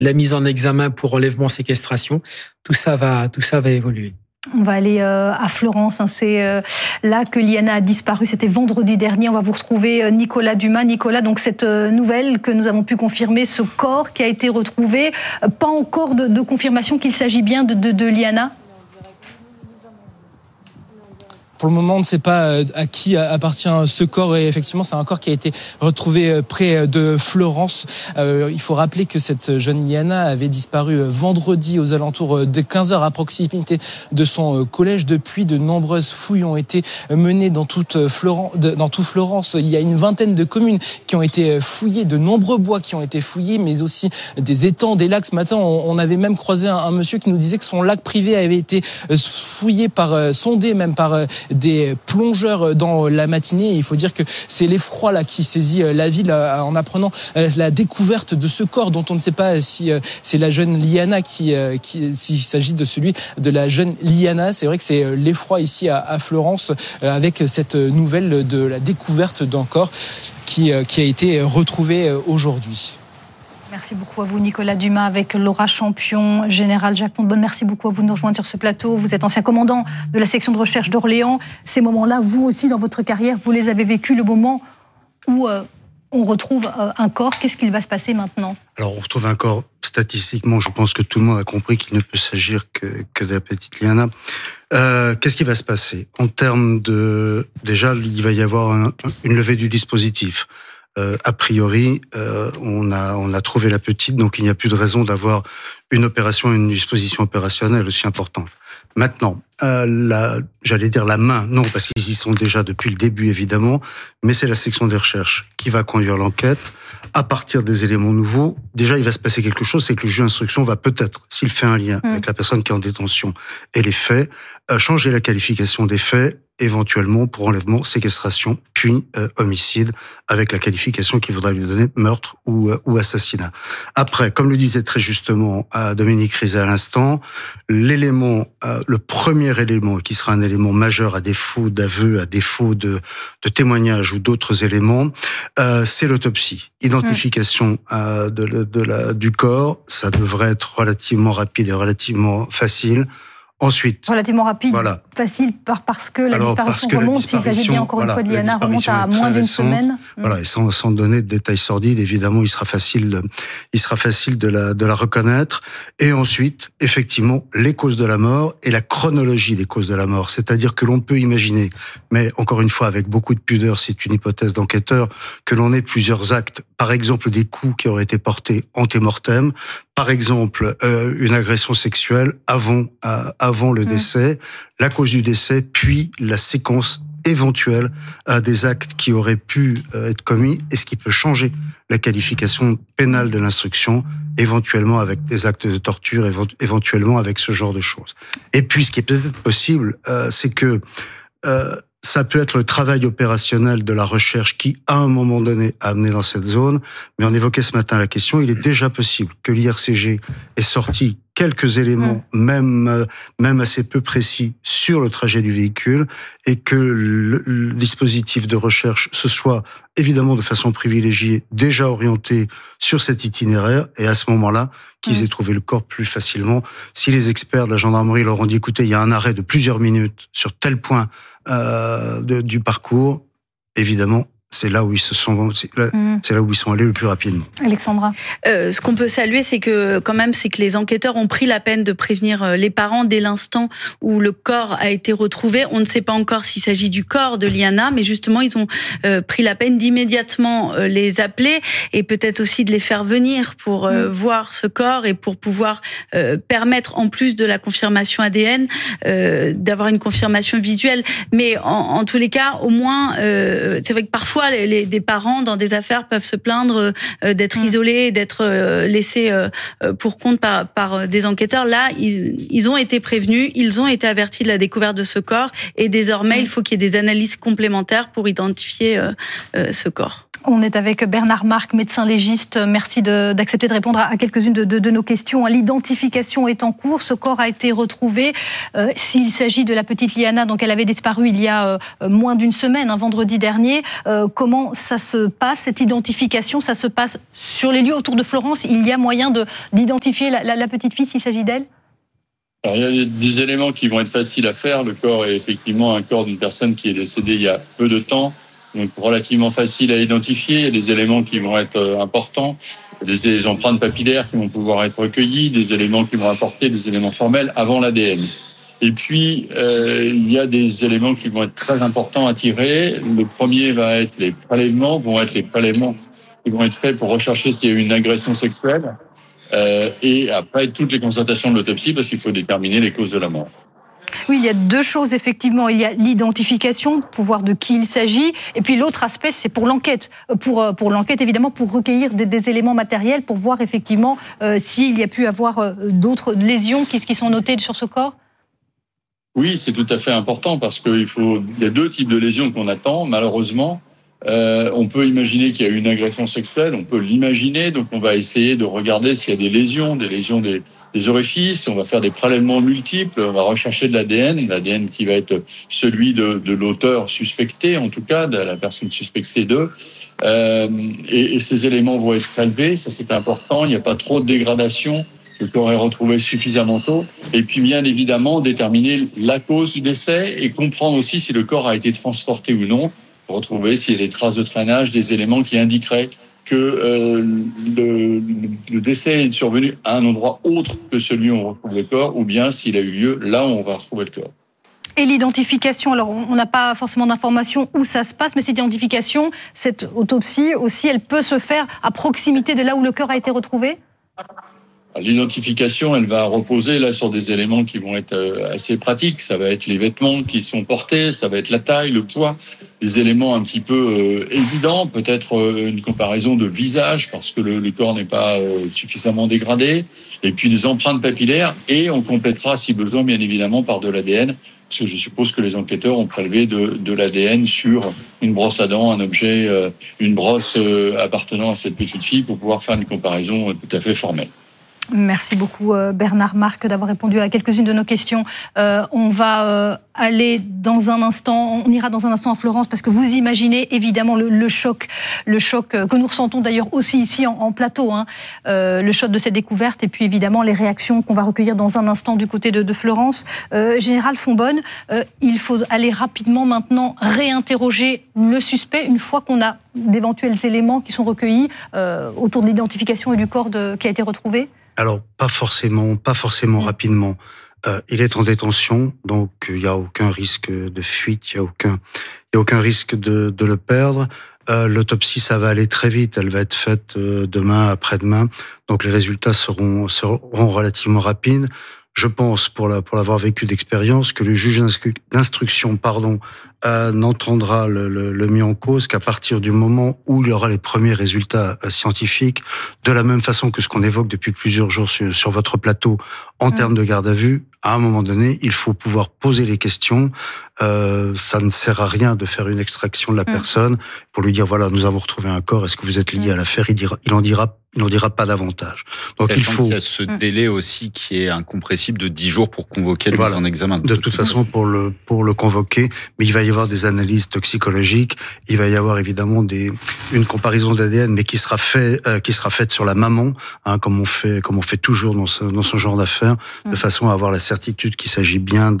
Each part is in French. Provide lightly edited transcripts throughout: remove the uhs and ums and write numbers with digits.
la mise en examen pour enlèvement, séquestration. Tout ça va évoluer. On va aller à Florence. C'est là que Liana a disparu. C'était vendredi dernier. On va vous retrouver Nicolas Dumas. Nicolas, donc cette nouvelle que nous avons pu confirmer, ce corps qui a été retrouvé, pas encore de confirmation qu'il s'agit bien de Liana? Pour le moment, on ne sait pas à qui appartient ce corps. Et effectivement, c'est un corps qui a été retrouvé près de Florence. Il faut rappeler que cette jeune Liana avait disparu vendredi aux alentours de 15h à proximité de son collège. Depuis, de nombreuses fouilles ont été menées dans tout Florence. Il y a une vingtaine de communes qui ont été fouillées, de nombreux bois qui ont été fouillés, mais aussi des étangs, des lacs. Ce matin, on avait même croisé un monsieur qui nous disait que son lac privé avait été fouillé sondé même par des plongeurs dans la matinée. Il faut dire que c'est l'effroi là qui saisit la ville en apprenant la découverte de ce corps dont on ne sait pas si c'est la jeune Liana s'il s'agit de celui de la jeune Liana. C'est vrai que c'est l'effroi ici à Florence avec cette nouvelle de la découverte d'un corps qui a été retrouvé aujourd'hui. Merci beaucoup à vous, Nicolas Dumas, avec Laura Champion, général Jacques Montbonne. Merci beaucoup à vous de nous rejoindre sur ce plateau. Vous êtes ancien commandant de la section de recherche d'Orléans. Ces moments-là, vous aussi, dans votre carrière, vous les avez vécus, le moment où on retrouve un corps. Qu'est-ce qu'il va se passer maintenant ? Alors, on retrouve un corps. Statistiquement, je pense que tout le monde a compris qu'il ne peut s'agir que de la petite Liana. Qu'est-ce qui va se passer ? En termes de... Déjà, il va y avoir une levée du dispositif. A priori, on a trouvé la petite, donc il n'y a plus de raison d'avoir une disposition opérationnelle aussi importante. Maintenant, j'allais dire la main, non, parce qu'ils y sont déjà depuis le début, évidemment, mais c'est la section des recherches qui va conduire l'enquête à partir des éléments nouveaux. Déjà, il va se passer quelque chose, c'est que le juge d'instruction va peut-être, s'il fait un lien avec la personne qui est en détention et les faits, changer la qualification des faits, éventuellement pour enlèvement, séquestration, puis homicide, avec la qualification qui voudra lui donner meurtre ou assassinat. Après, comme le disait très justement Dominique Rizet à l'instant, le premier élément, qui sera un élément majeur à défaut d'aveu, à défaut de témoignage ou d'autres éléments, c'est l'autopsie. Identification du corps, ça devrait être relativement rapide et relativement facile. Ensuite, relativement rapide, voilà. Facile parce que la disparition remonte, s'il s'agit bien encore une fois de Liana, remonte à moins d'une semaine. Voilà, et sans donner de détails sordides, évidemment, il sera facile de la reconnaître. Et ensuite, effectivement, les causes de la mort et la chronologie des causes de la mort. C'est-à-dire que l'on peut imaginer, mais encore une fois, avec beaucoup de pudeur, c'est une hypothèse d'enquêteur, que l'on ait plusieurs actes, par exemple des coups qui auraient été portés ante-mortem, par exemple une agression sexuelle avant le décès, la cause du décès, puis la séquence éventuelle des actes qui auraient pu être commis et ce qui peut changer la qualification pénale de l'instruction, éventuellement avec des actes de torture, éventuellement avec ce genre de choses. Et puis ce qui est peut-être possible, c'est que ça peut être le travail opérationnel de la recherche qui, à un moment donné, a amené dans cette zone. Mais on évoquait ce matin la question, il est déjà possible que l'IRCG ait sorti quelques éléments, même assez peu précis, sur le trajet du véhicule, et que le dispositif de recherche se soit, évidemment de façon privilégiée, déjà orienté sur cet itinéraire, et à ce moment-là, qu'ils aient trouvé le corps plus facilement. Si les experts de la gendarmerie leur ont dit, écoutez, il y a un arrêt de plusieurs minutes sur tel point du parcours, évidemment, c'est là où ils sont allés le plus rapidement. Alexandra. Ce qu'on peut saluer, c'est que les enquêteurs ont pris la peine de prévenir les parents dès l'instant où le corps a été retrouvé. On ne sait pas encore s'il s'agit du corps de Liana, mais justement, ils ont pris la peine d'immédiatement les appeler et peut-être aussi de les faire venir pour voir ce corps et pour pouvoir permettre, en plus de la confirmation ADN, d'avoir une confirmation visuelle. Mais en tous les cas, au moins, c'est vrai que parfois, des parents dans des affaires peuvent se plaindre d'être isolés, d'être laissés pour compte par des enquêteurs. Là, ils ont été prévenus, ils ont été avertis de la découverte de ce corps et désormais, il faut qu'il y ait des analyses complémentaires pour identifier ce corps. On est avec Bernard Marc, médecin légiste. Merci d'accepter de répondre à quelques-unes de nos questions. L'identification est en cours. Ce corps a été retrouvé. S'il s'agit de la petite Liana, donc elle avait disparu il y a moins d'une semaine, un vendredi dernier. Comment ça se passe, cette identification? Ça se passe sur les lieux autour de Florence. Il y a moyen d'identifier la petite fille s'il s'agit d'elle? Alors, il y a des éléments qui vont être faciles à faire. Le corps est effectivement un corps d'une personne qui est décédée il y a peu de temps. Donc, relativement facile à identifier. Il y a des éléments qui vont être importants, des empreintes papillaires qui vont pouvoir être recueillies, des éléments qui vont apporter des éléments formels avant l'ADN. Et puis, il y a des éléments qui vont être très importants à tirer. Le premier va être les prélèvements, qui vont être faits pour rechercher s'il y a eu une agression sexuelle. Et après, toutes les constatations de l'autopsie, parce qu'il faut déterminer les causes de la mort. Oui, il y a deux choses, effectivement. Il y a l'identification, pour voir de qui il s'agit. Et puis l'autre aspect, c'est pour l'enquête. Pour l'enquête, évidemment, pour recueillir des éléments matériels, pour voir effectivement s'il y a pu avoir d'autres lésions qui sont notées sur ce corps. Oui, c'est tout à fait important parce qu'il y a deux types de lésions qu'on attend, malheureusement. On peut imaginer qu'il y a eu une agression sexuelle, on peut l'imaginer, donc on va essayer de regarder s'il y a des lésions des orifices, on va faire des prélèvements multiples, on va rechercher de l'ADN qui va être celui de l'auteur suspecté, en tout cas, de la personne suspectée d'eux. Et ces éléments vont être prélevés, ça c'est important, il n'y a pas trop de dégradation, le corps est retrouvé suffisamment tôt, et puis bien évidemment déterminer la cause du décès et comprendre aussi si le corps a été transporté ou non, retrouver s'il y a des traces de traînage, des éléments qui indiqueraient que le décès est survenu à un endroit autre que celui où on retrouve le corps, ou bien s'il a eu lieu là où on va retrouver le corps. Et l'identification, alors on n'a pas forcément d'informations où ça se passe, mais cette identification, cette autopsie aussi, elle peut se faire à proximité de là où le corps a été retrouvé ? L'identification, elle va reposer là sur des éléments qui vont être assez pratiques. Ça va être les vêtements qui sont portés, ça va être la taille, le poids, des éléments un petit peu évidents, peut-être une comparaison de visage parce que le corps n'est pas suffisamment dégradé, et puis des empreintes papillaires, et on complétera si besoin bien évidemment par de l'ADN, parce que je suppose que les enquêteurs ont prélevé de l'ADN sur une brosse à dents, un objet, une brosse appartenant à cette petite fille pour pouvoir faire une comparaison tout à fait formelle. Merci beaucoup Bernard Marc d'avoir répondu à quelques-unes de nos questions. On va aller dans un instant, on ira dans un instant à Florence parce que vous imaginez évidemment le choc que nous ressentons d'ailleurs aussi ici en plateau, le choc de cette découverte et puis évidemment les réactions qu'on va recueillir dans un instant du côté de Florence. Général Fonbonne, il faut aller rapidement maintenant réinterroger le suspect une fois qu'on a d'éventuels éléments qui sont recueillis autour de l'identification et du corps qui a été retrouvé. Alors, pas forcément rapidement. Il est en détention, donc il n'y a aucun risque de fuite, il n'y a aucun risque de le perdre. L'autopsie, ça va aller très vite, elle va être faite demain, après-demain, donc les résultats seront relativement rapides. Je pense, pour l'avoir vécu d'expérience, que le juge d'instruction, n'entendra le mis en cause qu'à partir du moment où il y aura les premiers résultats scientifiques, de la même façon que ce qu'on évoque depuis plusieurs jours sur votre plateau en termes de garde à vue. À un moment donné, il faut pouvoir poser les questions. Ça ne sert à rien de faire une extraction de la personne pour lui dire voilà, nous avons retrouvé un corps. Est-ce que vous êtes lié à l'affaire ? Il n'en dira pas davantage. Donc il y a ce délai aussi qui est incompressible de 10 jours pour convoquer le mise en examen. De toute façon, pour le convoquer, mais il va y avoir des analyses toxicologiques. Il va y avoir évidemment une comparaison d'ADN, mais qui sera faite sur la maman, comme on fait toujours dans ce genre d'affaires, de façon à avoir la certitude qu'il s'agit bien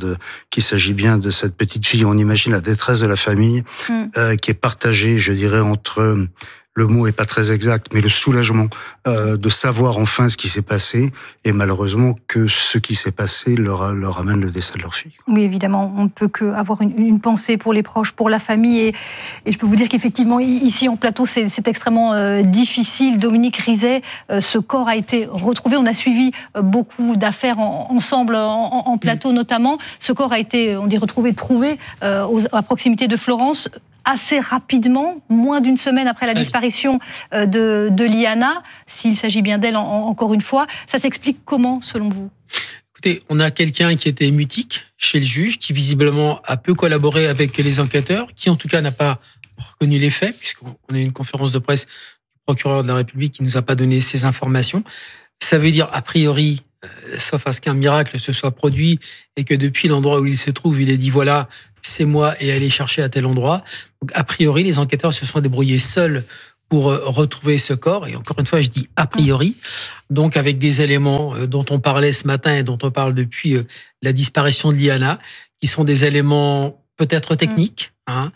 de cette petite fille. On imagine la détresse de la famille qui est partagée, je dirais, entre le mot est pas très exact, mais le soulagement de savoir enfin ce qui s'est passé, et malheureusement que ce qui s'est passé leur amène le décès de leur fille. Oui, évidemment, on ne peut qu'avoir une pensée pour les proches, pour la famille, et je peux vous dire qu'effectivement, ici en plateau, c'est extrêmement difficile. Dominique Rizet, ce corps a été retrouvé, on a suivi beaucoup d'affaires ensemble, en plateau notamment. Ce corps a été, on dit trouvé à proximité de Florence, assez rapidement, moins d'une semaine après la disparition de Liana, s'il s'agit bien d'elle encore une fois. Ça s'explique comment, selon vous ? Écoutez, on a quelqu'un qui était mutique chez le juge, qui visiblement a peu collaboré avec les enquêteurs, qui en tout cas n'a pas reconnu les faits, puisqu'on a eu une conférence de presse du procureur de la République qui nous a pas donné ces informations. Ça veut dire, a priori, sauf à ce qu'un miracle se soit produit et que depuis l'endroit où il se trouve, il ait dit voilà, c'est moi et allez chercher à tel endroit. Donc, a priori, les enquêteurs se sont débrouillés seuls pour retrouver ce corps. Et encore une fois, je dis a priori. Donc, avec des éléments dont on parlait ce matin et dont on parle depuis la disparition de Liana, qui sont des éléments peut-être techniques,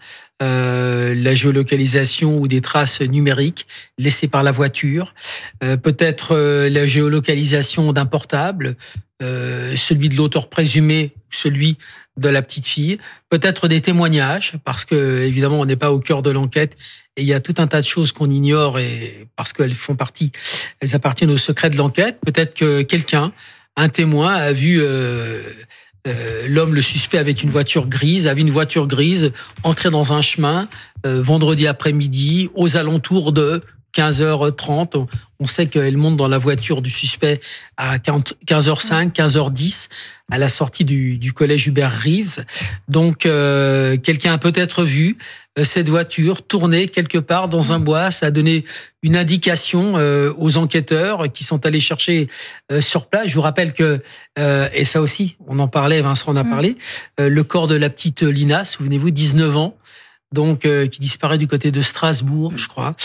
la géolocalisation ou des traces numériques laissées par la voiture, peut-être la géolocalisation d'un portable, celui de l'auteur présumé, celui de la petite fille, peut-être des témoignages, parce que évidemment on n'est pas au cœur de l'enquête et il y a tout un tas de choses qu'on ignore et parce qu'elles elles appartiennent au secret de l'enquête. Peut-être que quelqu'un, un témoin, a vu l'homme, le suspect, avec une voiture grise, entrer dans un chemin vendredi après-midi aux alentours de 15h30. On sait qu'elle monte dans la voiture du suspect à 15h05, 15h10, à la sortie du collège Hubert-Reeves. Donc, quelqu'un a peut-être vu cette voiture tourner quelque part dans un bois. Ça a donné une indication aux enquêteurs qui sont allés chercher sur place. Je vous rappelle que, et ça aussi, on en parlait, Vincent en a parlé, le corps de la petite Lina, souvenez-vous, 19 ans, donc qui disparaît du côté de Strasbourg, je crois,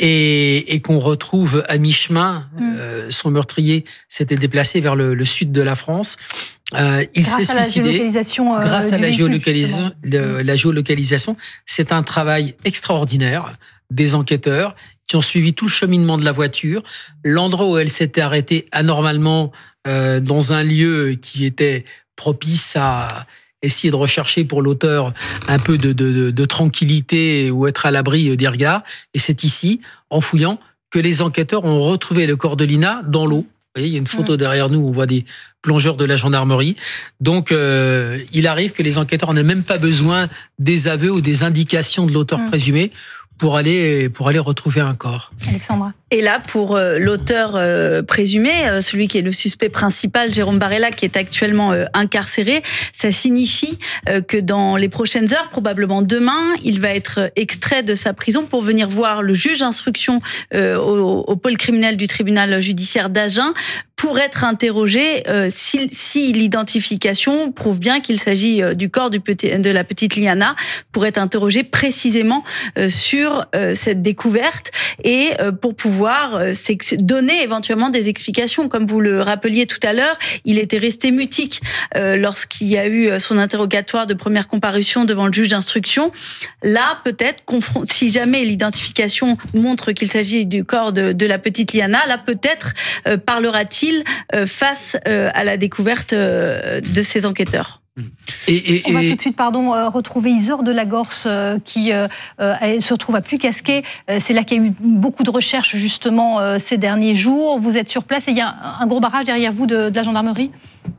et qu'on retrouve à mi-chemin. Son meurtrier s'était déplacé vers le sud de la France. Il s'est suicidé grâce à la géolocalisation. La géolocalisation, c'est un travail extraordinaire des enquêteurs qui ont suivi tout le cheminement de la voiture, l'endroit où elle s'était arrêtée anormalement dans un lieu qui était propice à essayer de rechercher pour l'auteur un peu de tranquillité ou être à l'abri des regards. Et c'est ici, en fouillant, que les enquêteurs ont retrouvé le corps de Lina dans l'eau. Vous voyez, il y a une photo derrière nous où on voit des plongeurs de la gendarmerie. Donc, il arrive que les enquêteurs n'aient même pas besoin des aveux ou des indications de l'auteur présumé pour aller retrouver un corps. Alexandra. Et là, pour l'auteur présumé, celui qui est le suspect principal, Jérôme Barella, qui est actuellement incarcéré, ça signifie que dans les prochaines heures, probablement demain, il va être extrait de sa prison pour venir voir le juge d'instruction au pôle criminel du tribunal judiciaire d'Agen pour être interrogé si l'identification prouve bien qu'il s'agit du corps de la petite Liana, pour être interrogé précisément sur cette découverte et pour pouvoir donner éventuellement des explications. Comme vous le rappeliez tout à l'heure, il était resté mutique lorsqu'il y a eu son interrogatoire de première comparution devant le juge d'instruction. Là, peut-être, si jamais l'identification montre qu'il s'agit du corps de la petite Liana, là, peut-être parlera-t-il face à la découverte de ces enquêteurs. On va tout de suite retrouver Isor de Lagorce qui se retrouve à Plougasquet. C'est là qu'il y a eu beaucoup de recherches justement ces derniers jours. Vous êtes sur place et il y a un gros barrage derrière vous de la gendarmerie.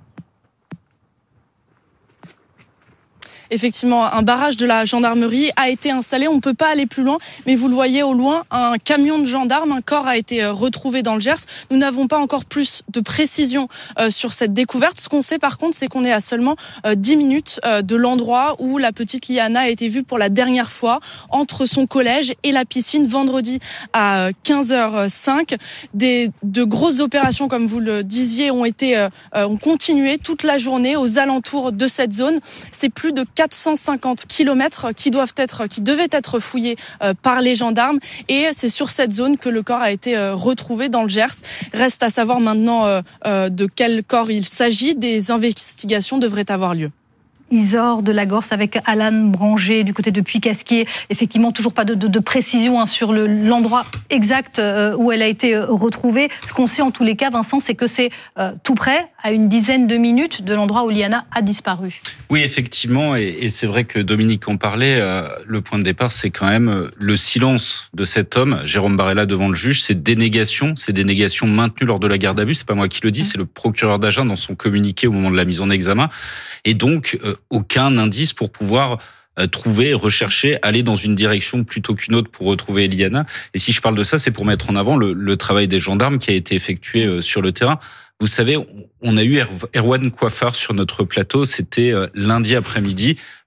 Effectivement, un barrage de la gendarmerie a été installé. On ne peut pas aller plus loin, mais vous le voyez au loin, un camion de gendarmes, un corps a été retrouvé dans le Gers. Nous n'avons pas encore plus de précision sur cette découverte. Ce qu'on sait par contre, c'est qu'on est à seulement 10 minutes de l'endroit où la petite Liana a été vue pour la dernière fois, entre son collège et la piscine, vendredi à 15h05. De grosses opérations, comme vous le disiez, ont continué toute la journée aux alentours de cette zone. C'est plus de 450 kilomètres qui devaient être fouillés par les gendarmes, et c'est sur cette zone que le corps a été retrouvé dans le Gers. Reste à savoir maintenant de quel corps il s'agit. Des investigations devraient avoir lieu. Isor de Lagorce avec Alan Branger du côté de Plougasquet. Effectivement, toujours pas de précision sur l'endroit exact où elle a été retrouvée. Ce qu'on sait en tous les cas, Vincent, c'est que c'est tout près, à une dizaine de minutes de l'endroit où Liana a disparu. Oui, effectivement, et c'est vrai que Dominique en parlait, le point de départ, c'est quand même le silence de cet homme, Jérôme Barella, devant le juge, ces dénégations maintenues lors de la garde à vue, c'est pas moi qui le dis, c'est le procureur d'Agen dans son communiqué au moment de la mise en examen, et donc aucun indice pour pouvoir trouver, rechercher, aller dans une direction plutôt qu'une autre pour retrouver Liana. Et si je parle de ça, c'est pour mettre en avant le travail des gendarmes qui a été effectué sur le terrain. Vous savez, on a eu Erwan Coiffard sur notre plateau, c'était lundi après-midi.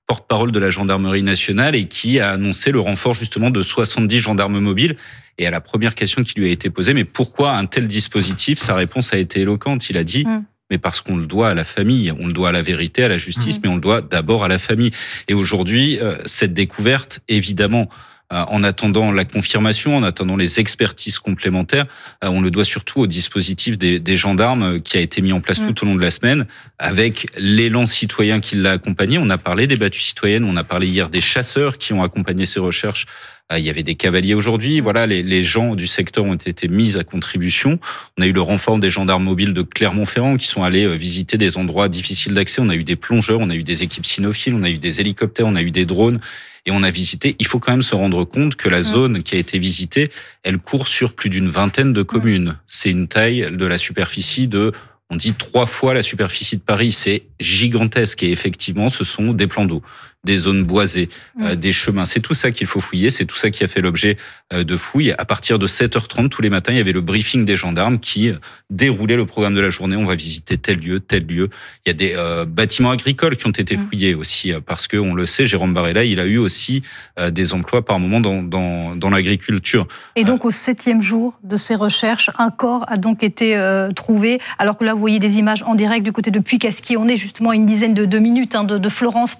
porte-parole de la gendarmerie nationale et qui a annoncé le renfort justement de 70 gendarmes mobiles. Et à la première question qui lui a été posée, mais pourquoi un tel dispositif? Sa réponse a été éloquente. Il a dit, mais parce qu'on le doit à la famille, on le doit à la vérité, à la justice, mais on le doit d'abord à la famille. Et aujourd'hui, cette découverte, évidemment, en attendant la confirmation, en attendant les expertises complémentaires, on le doit surtout au dispositif des gendarmes qui a été mis en place tout au long de la semaine, avec l'élan citoyen qui l'a accompagné. On a parlé des battues citoyennes, on a parlé hier des chasseurs qui ont accompagné ces recherches. Il y avait des cavaliers aujourd'hui. Voilà, les gens du secteur ont été mis à contribution. On a eu le renfort des gendarmes mobiles de Clermont-Ferrand qui sont allés visiter des endroits difficiles d'accès. On a eu des plongeurs, on a eu des équipes cynophiles, on a eu des hélicoptères, on a eu des drones. Et on a visité, il faut quand même se rendre compte que la zone qui a été visitée, elle court sur plus d'une vingtaine de communes. C'est une taille de la superficie de, on dit 3 fois la superficie de Paris. C'est gigantesque et effectivement, ce sont des plans d'eau, des zones boisées, des chemins. C'est tout ça qu'il faut fouiller, c'est tout ça qui a fait l'objet de fouilles. À partir de 7h30 tous les matins, il y avait le briefing des gendarmes qui déroulait le programme de la journée. On va visiter tel lieu, tel lieu. Il y a des bâtiments agricoles qui ont été fouillés aussi, parce que on le sait, Jérôme Barella, il a eu aussi des emplois par moment dans l'agriculture. Et donc au 7e jour de ces recherches, un corps a donc été trouvé. Alors que là, vous voyez des images en direct du côté de Puy-Casquier. On est justement à une dizaine de minutes de Florence,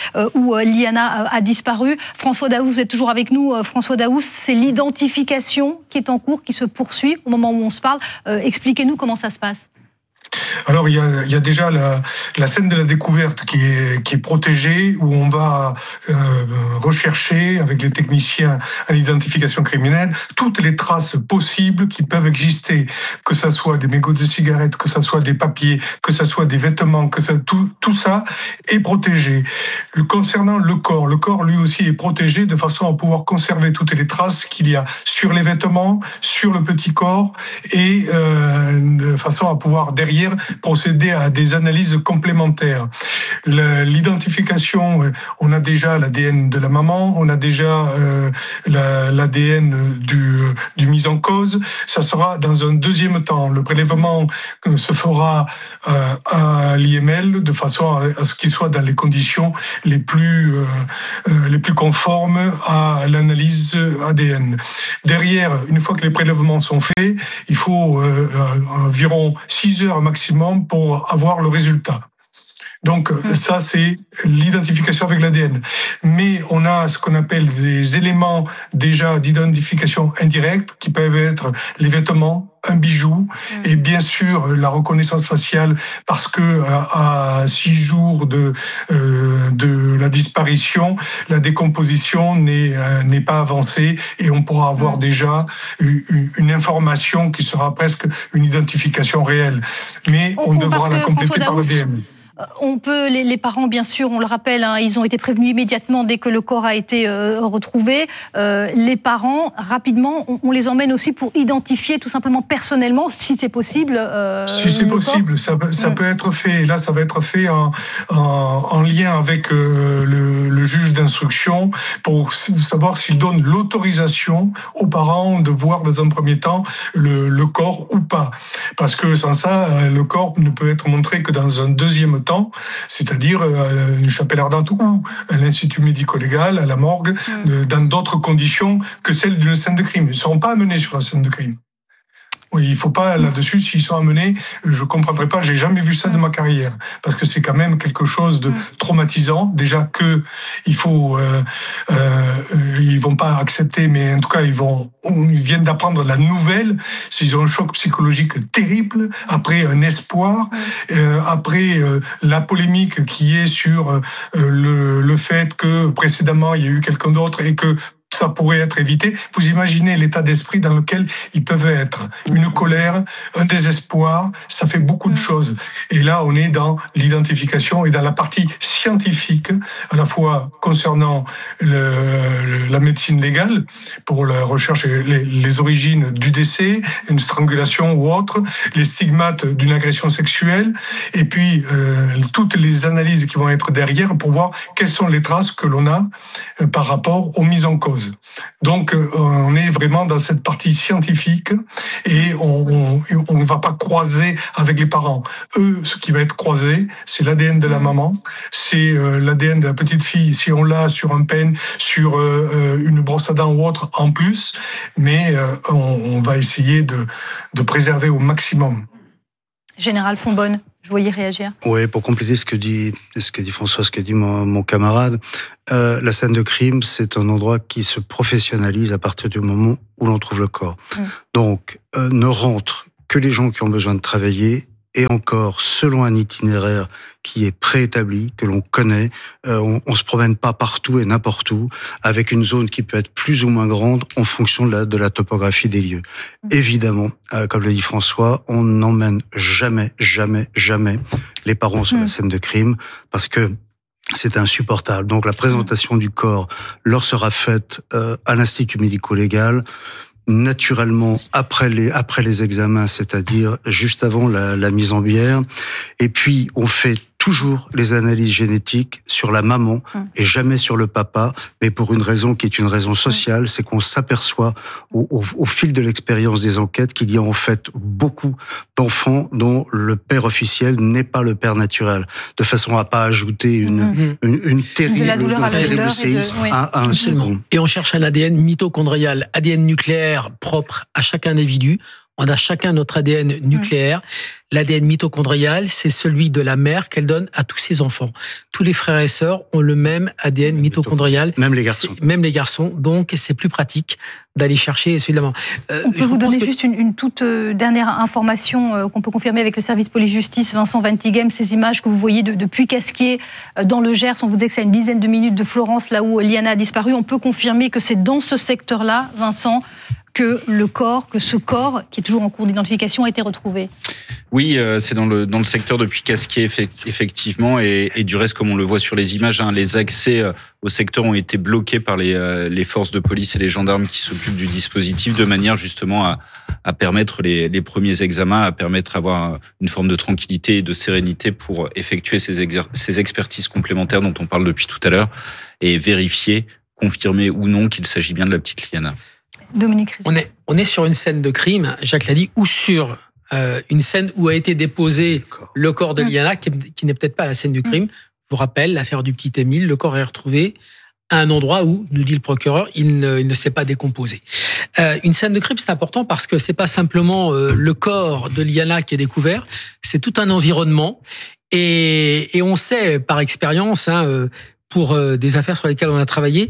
où Liana a disparu. François Daoust, vous êtes toujours avec nous. François Daoust, c'est l'identification qui est en cours, qui se poursuit au moment où on se parle. Expliquez-nous comment ça se passe. Alors il y a déjà la scène de la découverte qui est protégée, où on va rechercher avec les techniciens à l'identification criminelle toutes les traces possibles qui peuvent exister, que ça soit des mégots de cigarettes, que ça soit des papiers, que ça soit des vêtements, tout ça est protégé. Concernant le corps lui aussi est protégé de façon à pouvoir conserver toutes les traces qu'il y a sur les vêtements, sur le petit corps, et de façon à pouvoir derrière procéder à des analyses complémentaires. L'identification, on a déjà l'ADN de la maman, on a déjà l'ADN du mis en cause. Ça sera dans un deuxième temps. Le prélèvement se fera à l'IML de façon à ce qu'il soit dans les conditions les plus conformes à l'analyse ADN. Derrière, une fois que les prélèvements sont faits, il faut environ 6 heures maximum pour avoir le résultat. Donc ça, c'est l'identification avec l'ADN. Mais on a ce qu'on appelle des éléments déjà d'identification indirecte qui peuvent être les vêtements, un bijou, et bien sûr la reconnaissance faciale, parce que à 6 jours de la disparition, la décomposition n'est pas avancée, et on pourra avoir déjà une information qui sera presque une identification réelle. Mais on devra la compléter par l'ADN. On peut, les parents, bien sûr, on le rappelle, ils ont été prévenus immédiatement dès que le corps a été retrouvé. Les parents, rapidement, on les emmène aussi pour identifier tout simplement personnellement, si c'est possible. Si c'est possible, ça peut être fait. Et là, ça va être fait en lien avec le juge d'instruction pour savoir s'il donne l'autorisation aux parents de voir dans un premier temps le corps ou pas. Parce que sans ça, le corps ne peut être montré que dans un deuxième temps, c'est-à-dire une chapelle ardente ou à l'institut médico-légal, à la morgue, dans d'autres conditions que celles d'une scène de crime. Ils ne seront pas amenés sur la scène de crime. Oui, il ne faut pas, là-dessus, s'ils sont amenés, je ne comprendrai pas, j'ai jamais vu ça de ma carrière, parce que c'est quand même quelque chose de traumatisant. Déjà que ils vont pas accepter, mais en tout cas, ils viennent d'apprendre la nouvelle, ils ont un choc psychologique terrible, après un espoir, après la polémique qui est sur le fait que précédemment, il y a eu quelqu'un d'autre et que ça pourrait être évité. Vous imaginez l'état d'esprit dans lequel ils peuvent être. Une colère, un désespoir, ça fait beaucoup de choses. Et là, on est dans l'identification et dans la partie scientifique, à la fois concernant la médecine légale, pour la recherche et les origines du décès, une strangulation ou autre, les stigmates d'une agression sexuelle, et puis toutes les analyses qui vont être derrière pour voir quelles sont les traces que l'on a par rapport aux mises en cause. cause. Donc, on est vraiment dans cette partie scientifique et on ne va pas croiser avec les parents. Eux, ce qui va être croisé, c'est l'ADN de la maman, c'est l'ADN de la petite fille, si on l'a sur un pen, sur une brosse à dents ou autre en plus, mais on va essayer de préserver au maximum. Général Fonbonne, je voyais réagir. Oui, pour compléter ce que dit François, ce que dit mon camarade, la scène de crime, c'est un endroit qui se professionnalise à partir du moment où l'on trouve le corps. Donc, ne rentrent que les gens qui ont besoin de travailler, et encore, selon un itinéraire qui est préétabli, que l'on connaît, on se promène pas partout et n'importe où, avec une zone qui peut être plus ou moins grande en fonction de la topographie des lieux. Évidemment, comme le dit François, on n'emmène jamais les parents sur la scène de crime, parce que c'est insupportable. Donc la présentation du corps leur sera faite à l'Institut médico-légal, naturellement après les examens, c'est-à-dire juste avant la mise en bière. Et puis on fait toujours les analyses génétiques sur la maman et jamais sur le papa, mais pour une raison qui est une raison sociale, c'est qu'on s'aperçoit au fil de l'expérience des enquêtes qu'il y a en fait beaucoup d'enfants dont le père officiel n'est pas le père naturel, de façon à pas ajouter une terrible séisme à un second. Et on cherche un ADN mitochondrial, ADN nucléaire propre à chaque individu. On a chacun notre ADN nucléaire. L'ADN mitochondrial, c'est celui de la mère qu'elle donne à tous ses enfants. Tous les frères et sœurs ont le même ADN mitochondrial. Même les garçons. Même les garçons. Donc, c'est plus pratique d'aller chercher celui de la maman. On peut vous donner juste une toute dernière information qu'on peut confirmer avec le service police-justice, Vincent Ventighem, ces images que vous voyez depuis Casquier dans le Gers. On vous dit que c'est à une dizaine de minutes de Florence, là où Liana a disparu. On peut confirmer que c'est dans ce secteur-là, Vincent, que ce corps, qui est toujours en cours d'identification, a été retrouvé. Oui, c'est dans le secteur depuis Casquier, effectivement, et du reste, comme on le voit sur les images, les accès au secteur ont été bloqués par les forces de police et les gendarmes qui s'occupent du dispositif, de manière justement à permettre les premiers examens, à permettre d'avoir une forme de tranquillité et de sérénité pour effectuer ces expertises complémentaires dont on parle depuis tout à l'heure, et vérifier, confirmer ou non qu'il s'agit bien de la petite Liana. Dominique Rizet. On est sur une scène de crime, Jacques l'a dit, ou sur une scène où a été déposé le corps de Liana, qui n'est peut-être pas la scène du crime. Je vous rappelle, l'affaire du petit Émile, le corps est retrouvé à un endroit où, nous dit le procureur, il ne s'est pas décomposé. Une scène de crime, c'est important parce que c'est pas simplement le corps de Liana qui est découvert, c'est tout un environnement. Et on sait par expérience, pour des affaires sur lesquelles on a travaillé,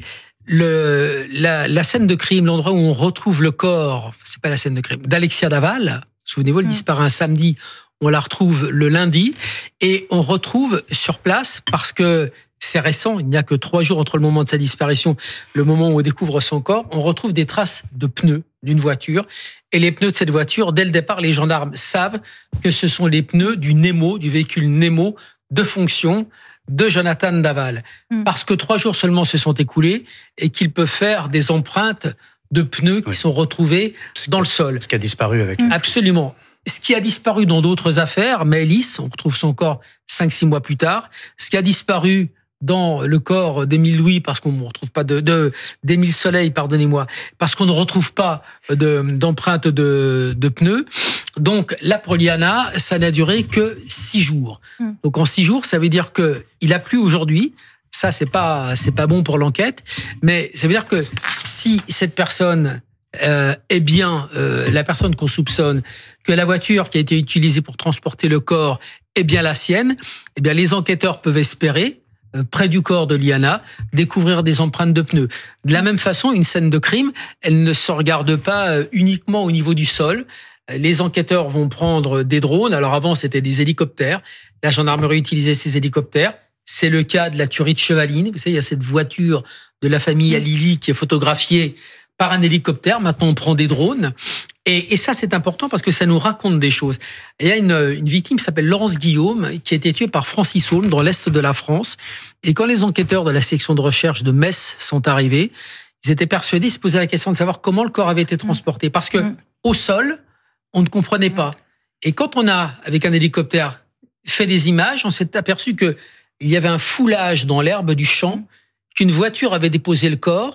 la scène de crime, l'endroit où on retrouve le corps, c'est pas la scène de crime, d'Alexia Daval, souvenez-vous, elle disparaît un samedi, on la retrouve le lundi, et on retrouve sur place, parce que c'est récent, il n'y a que 3 jours entre le moment de sa disparition, le moment où on découvre son corps, on retrouve des traces de pneus d'une voiture, et les pneus de cette voiture, dès le départ, les gendarmes savent que ce sont les pneus du Nemo, du véhicule Nemo de fonction, de Jonathan Daval, parce que 3 jours seulement se sont écoulés et qu'il peut faire des empreintes de pneus qui sont retrouvés dans le sol. Ce qui a disparu avec lui. Absolument. Ce qui a disparu dans d'autres affaires, Maëlys, on retrouve son corps 5-6 mois plus tard. Ce qui a disparu dans le corps d'Émile Louis, parce qu'on ne retrouve pas d'Émile Soleil, pardonnez-moi, parce qu'on ne retrouve pas d'empreintes de pneus. Donc là, pour Liana, ça n'a duré que 6 jours. Donc en 6 jours, ça veut dire qu'il a plu aujourd'hui. Ça, c'est pas bon pour l'enquête, mais ça veut dire que si cette personne est bien la personne qu'on soupçonne, que la voiture qui a été utilisée pour transporter le corps est bien la sienne, eh bien les enquêteurs peuvent espérer, près du corps de Liana, découvrir des empreintes de pneus. De la même façon, une scène de crime, elle ne se regarde pas uniquement au niveau du sol. Les enquêteurs vont prendre des drones. Alors avant, c'était des hélicoptères. La gendarmerie utilisait ces hélicoptères. C'est le cas de la tuerie de Chevaline. Vous savez, il y a cette voiture de la famille Alili qui est photographiée par un hélicoptère. Maintenant, on prend des drones. Et ça, c'est important parce que ça nous raconte des choses. Il y a une victime qui s'appelle Laurence Guillaume, qui a été tuée par Francis Saulme dans l'est de la France. Et quand les enquêteurs de la section de recherche de Metz sont arrivés, ils étaient persuadés, ils se posaient la question de savoir comment le corps avait été transporté. Parce que au sol, on ne comprenait pas. Et quand on a, avec un hélicoptère, fait des images, on s'est aperçu qu'il y avait un foulage dans l'herbe du champ, qu'une voiture avait déposé le corps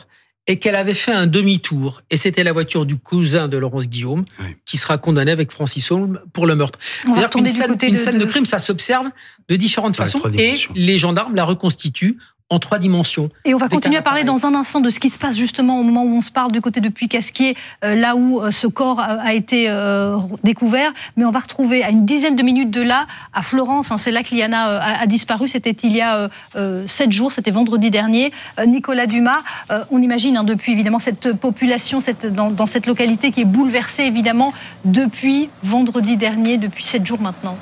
et qu'elle avait fait un demi-tour. Et c'était la voiture du cousin de Laurence Guillaume qui sera condamné avec Francis Holm pour le meurtre. C'est-à-dire qu'une scène de crime, ça s'observe de différentes façons et les gendarmes la reconstituent en 3 dimensions. Et on va continuer à parler dans un instant de ce qui se passe justement au moment où on se parle du côté de Puy-Casquier, là où ce corps a été découvert. Mais on va retrouver à une dizaine de minutes de là, à Florence, c'est là que Liana a disparu, c'était il y a 7 jours, c'était vendredi dernier. Nicolas Dumas, on imagine depuis évidemment cette population dans cette localité qui est bouleversée évidemment depuis vendredi dernier, depuis 7 jours maintenant.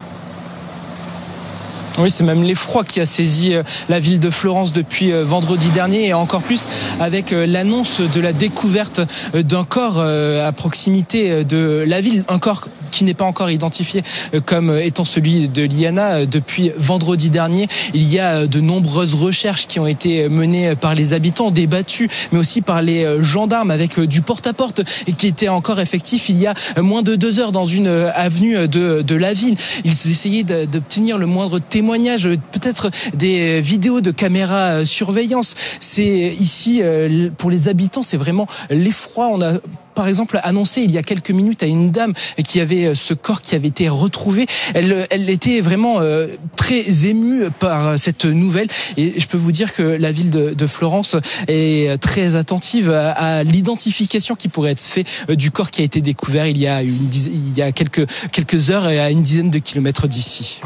Oui, c'est même l'effroi qui a saisi la ville de Florence depuis vendredi dernier et encore plus avec l'annonce de la découverte d'un corps à proximité de la ville, un corps qui n'est pas encore identifié comme étant celui de Liana. Depuis vendredi dernier, il y a de nombreuses recherches qui ont été menées par les habitants, débattues, mais aussi par les gendarmes avec du porte-à-porte qui était encore effectif il y a moins de 2 heures dans une avenue de la ville. Ils essayaient d'obtenir le moindre témoignage, peut-être des vidéos de caméras surveillance. C'est ici, pour les habitants, c'est vraiment l'effroi. On a par exemple annoncé il y a quelques minutes à une dame qui avait ce corps qui avait été retrouvé. Elle était vraiment très émue par cette nouvelle et je peux vous dire que la ville de Florence est très attentive à l'identification qui pourrait être faite du corps qui a été découvert il y a quelques heures et à une dizaine de kilomètres d'ici.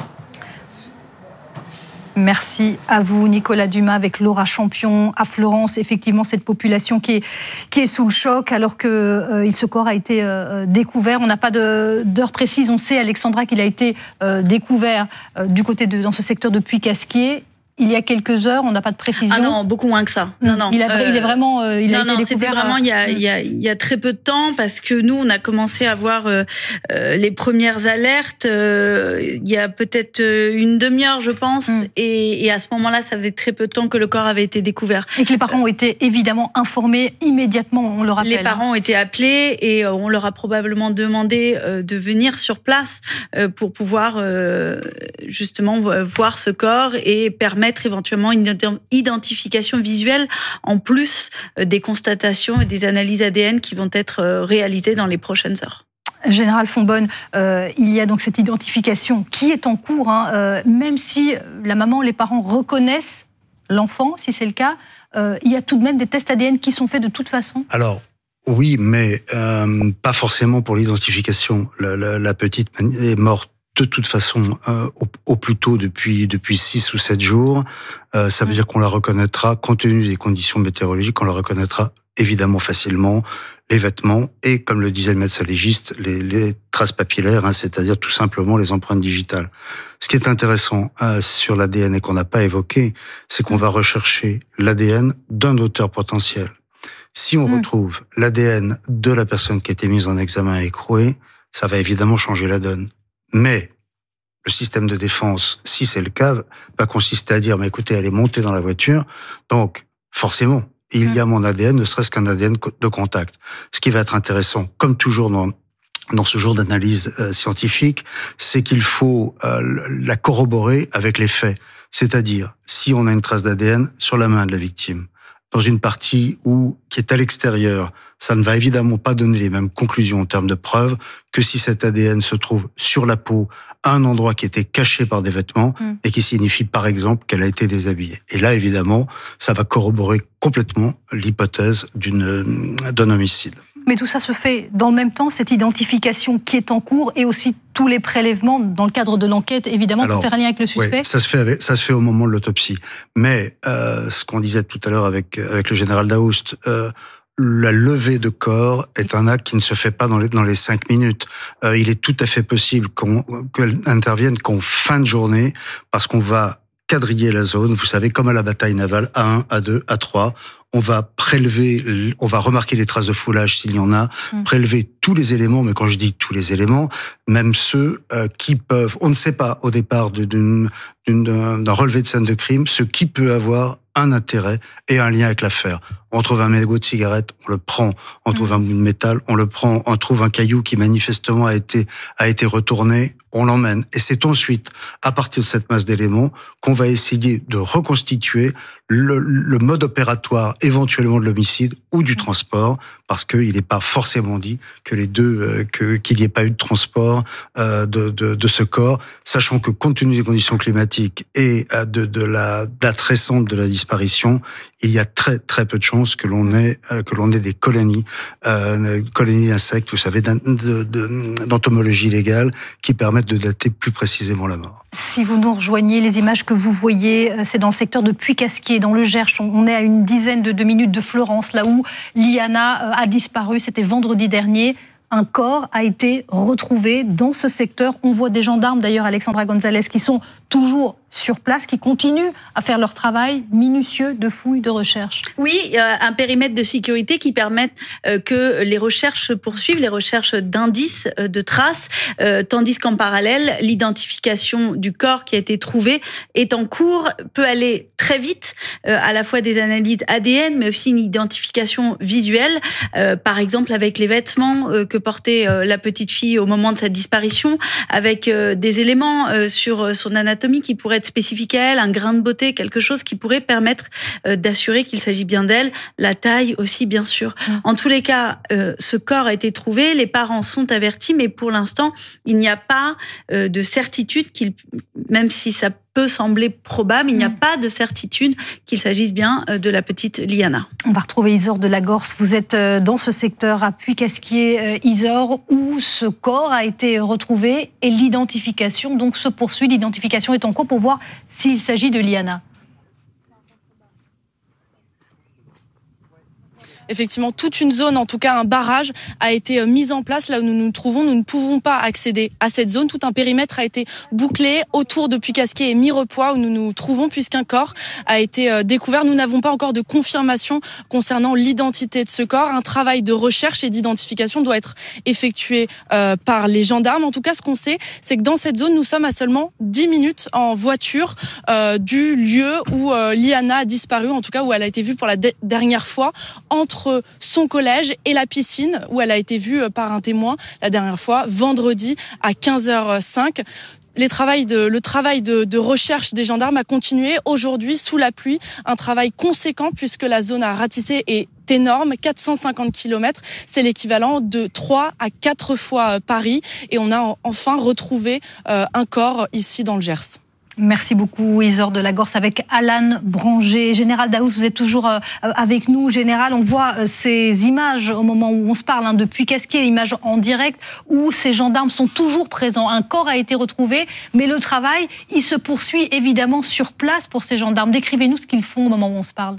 Merci à vous, Nicolas Dumas, avec Laura Champion à Florence. Effectivement, cette population qui est sous le choc alors que ce corps a été découvert. On n'a pas d'heure précise. On sait, Alexandra, qu'il a été découvert du côté dans ce secteur de Puy-Casquier. Il y a quelques heures, on n'a pas de précision. Ah non, beaucoup moins que ça. Non. Il est vraiment, il a été découvert. C'était vraiment il y a très peu de temps parce que nous, on a commencé à voir les premières alertes il y a peut-être une demi-heure, je pense, et à ce moment-là, ça faisait très peu de temps que le corps avait été découvert. Et que les parents ont été évidemment informés immédiatement, on le rappelle. Les parents ont été appelés et on leur a probablement demandé de venir sur place pour pouvoir justement voir ce corps et permettre éventuellement une identification visuelle en plus des constatations et des analyses ADN qui vont être réalisées dans les prochaines heures. Général Fonbonne, il y a donc cette identification qui est en cours, même si la maman, les parents reconnaissent l'enfant, si c'est le cas, il y a tout de même des tests ADN qui sont faits de toute façon. Alors, oui, mais pas forcément pour l'identification. La petite est morte de toute façon au plus tôt depuis 6 ou 7 jours. Ça veut dire qu'on la reconnaîtra, compte tenu des conditions météorologiques, on la reconnaîtra évidemment facilement, les vêtements et, comme le disait le médecin légiste, les traces papillaires, c'est-à-dire tout simplement les empreintes digitales. Ce qui est intéressant sur l'ADN et qu'on n'a pas évoqué, c'est qu'on va rechercher l'ADN d'un auteur potentiel. Si on retrouve l'ADN de la personne qui a été mise en examen et écrouée, ça va évidemment changer la donne. Mais le système de défense, si c'est le cas, va consister à dire, mais écoutez, elle est montée dans la voiture, donc forcément, il y a mon ADN, ne serait-ce qu'un ADN de contact. Ce qui va être intéressant, comme toujours dans ce genre d'analyse scientifique, c'est qu'il faut la corroborer avec les faits. C'est-à-dire, si on a une trace d'ADN sur la main de la victime, dans une partie qui est à l'extérieur, ça ne va évidemment pas donner les mêmes conclusions en termes de preuves que si cet ADN se trouve sur la peau, à un endroit qui était caché par des vêtements et qui signifie par exemple qu'elle a été déshabillée. Et là, évidemment, ça va corroborer complètement l'hypothèse d'un homicide. Mais tout ça se fait dans le même temps, cette identification qui est en cours et aussi tous les prélèvements dans le cadre de l'enquête, évidemment, pour faire un lien avec le suspect. Oui, ça se fait au moment de l'autopsie. Mais ce qu'on disait tout à l'heure avec le général Daoust, la levée de corps est un acte qui ne se fait pas dans les 5 minutes. Il est tout à fait possible qu'elle intervienne qu'en fin de journée, parce qu'on va quadriller la zone, vous savez, comme à la bataille navale, A1, A2, A3, on va remarquer les traces de foulage s'il y en a, prélever tous les éléments, mais quand je dis tous les éléments, même ceux qui peuvent, on ne sait pas au départ d'un relevé de scène de crime, ce qui peut avoir un intérêt et un lien avec l'affaire. On trouve un mégot de cigarette, on le prend. On trouve un bout de métal, on le prend. On trouve un caillou qui manifestement a été retourné, on l'emmène. Et c'est ensuite, à partir de cette masse d'éléments, qu'on va essayer de reconstituer le mode opératoire éventuellement de l'homicide ou du transport, parce qu'il n'est pas forcément dit que les deux, qu'il n'y ait pas eu de transport de ce corps, sachant que compte tenu des conditions climatiques et de la date récente de la disparition, il y a très très peu de chances que l'on ait des colonies d'insectes, vous savez, d'entomologie légale, qui permettent de dater plus précisément la mort. Si vous nous rejoignez, les images que vous voyez, c'est dans le secteur de Puy-Casquier, dans le Gers. On est à une dizaine de minutes de Florence, là où Liana a disparu. C'était vendredi dernier. Un corps a été retrouvé dans ce secteur. On voit des gendarmes, d'ailleurs, Alexandra Gonzalez, qui sont toujours sur place, qui continuent à faire leur travail minutieux de fouille, de recherche. Oui, un périmètre de sécurité qui permet que les recherches se poursuivent, les recherches d'indices, de traces, tandis qu'en parallèle, l'identification du corps qui a été trouvé est en cours, peut aller très vite, à la fois des analyses ADN, mais aussi une identification visuelle, par exemple avec les vêtements que portait la petite fille au moment de sa disparition, avec des éléments sur son anatomie qui pourraient être spécifiques à elle, un grain de beauté, quelque chose qui pourrait permettre d'assurer qu'il s'agit bien d'elle, la taille aussi bien sûr. En tous les cas, ce corps a été trouvé, les parents sont avertis, mais pour l'instant, il n'y a pas de certitude même si ça peut sembler probable, il n'y a pas de certitude qu'il s'agisse bien de la petite Liana. On va retrouver Isor de la Gorse. Vous êtes dans ce secteur à Puy-Casquier, Isor, où ce corps a été retrouvé et l'identification donc se poursuit. L'identification est en cours pour voir s'il s'agit de Liana. Effectivement, toute une zone, en tout cas un barrage, a été mis en place là où nous nous trouvons. Nous ne pouvons pas accéder à cette zone. Tout un périmètre a été bouclé autour de Puy-Casquier et Mirepoix où nous nous trouvons, puisqu'un corps a été découvert. Nous n'avons pas encore de confirmation concernant l'identité de ce corps. Un travail de recherche et d'identification doit être effectué par les gendarmes. En tout cas, ce qu'on sait, c'est que dans cette zone, nous sommes à seulement 10 minutes en voiture du lieu où Liana a disparu, en tout cas où elle a été vue pour la dernière fois, entre son collège et la piscine où elle a été vue par un témoin la dernière fois, vendredi à 15h05. Le travail de recherche des gendarmes a continué aujourd'hui sous la pluie, un travail conséquent puisque la zone à ratisser est énorme, 450 km, c'est l'équivalent de 3 à 4 fois Paris et on a enfin retrouvé un corps ici dans le Gers. Merci beaucoup Isor de la Gorse avec Alan Branger. Général Daoust, vous êtes toujours avec nous. Général, on voit ces images au moment où on se parle de Puy-Casquier, images en direct où ces gendarmes sont toujours présents. Un corps a été retrouvé, mais le travail, il se poursuit évidemment sur place pour ces gendarmes. Décrivez-nous ce qu'ils font au moment où on se parle.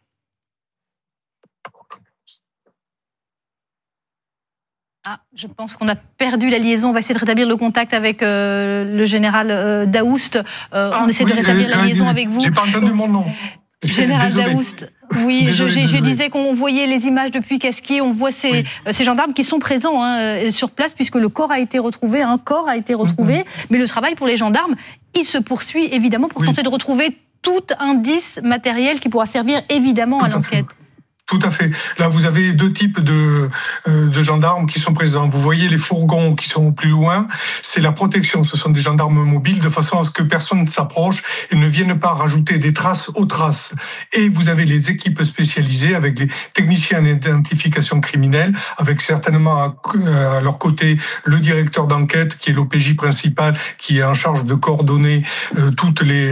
Je pense qu'on a perdu la liaison. On va essayer de rétablir le contact avec le général Daoust. On essaie de rétablir la liaison avec vous. J'ai pas entendu mon nom. Général Daoust, oui, je disais qu'on voyait les images de Puy-Casquier, on voit ces gendarmes qui sont présents sur place puisque le corps a été retrouvé, mais le travail pour les gendarmes, il se poursuit évidemment pour tenter de retrouver tout indice matériel qui pourra servir évidemment à l'enquête. Tout à fait. Là, vous avez deux types de gendarmes qui sont présents. Vous voyez les fourgons qui sont plus loin. C'est la protection. Ce sont des gendarmes mobiles de façon à ce que personne ne s'approche et ne vienne pas rajouter des traces aux traces. Et vous avez les équipes spécialisées avec les techniciens d'identification criminelle, avec certainement à leur côté le directeur d'enquête qui est l'OPJ principal, qui est en charge de coordonner tous les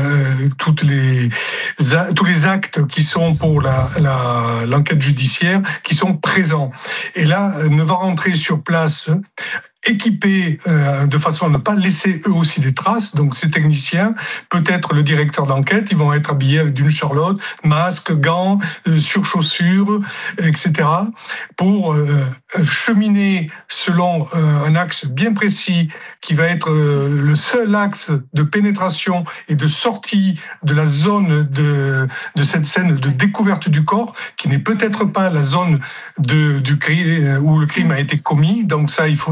actes qui sont pour l'enquête judiciaire, qui sont présents. Et là, ne va rentrer sur place équipés de façon à ne pas laisser eux aussi des traces. Donc ces techniciens, peut-être le directeur d'enquête, ils vont être habillés avec d'une charlotte, masque, gants, surchaussures, etc. pour cheminer selon un axe bien précis qui va être le seul axe de pénétration et de sortie de la zone de cette scène de découverte du corps, qui n'est peut-être pas la zone du crime où le crime a été commis. Donc ça,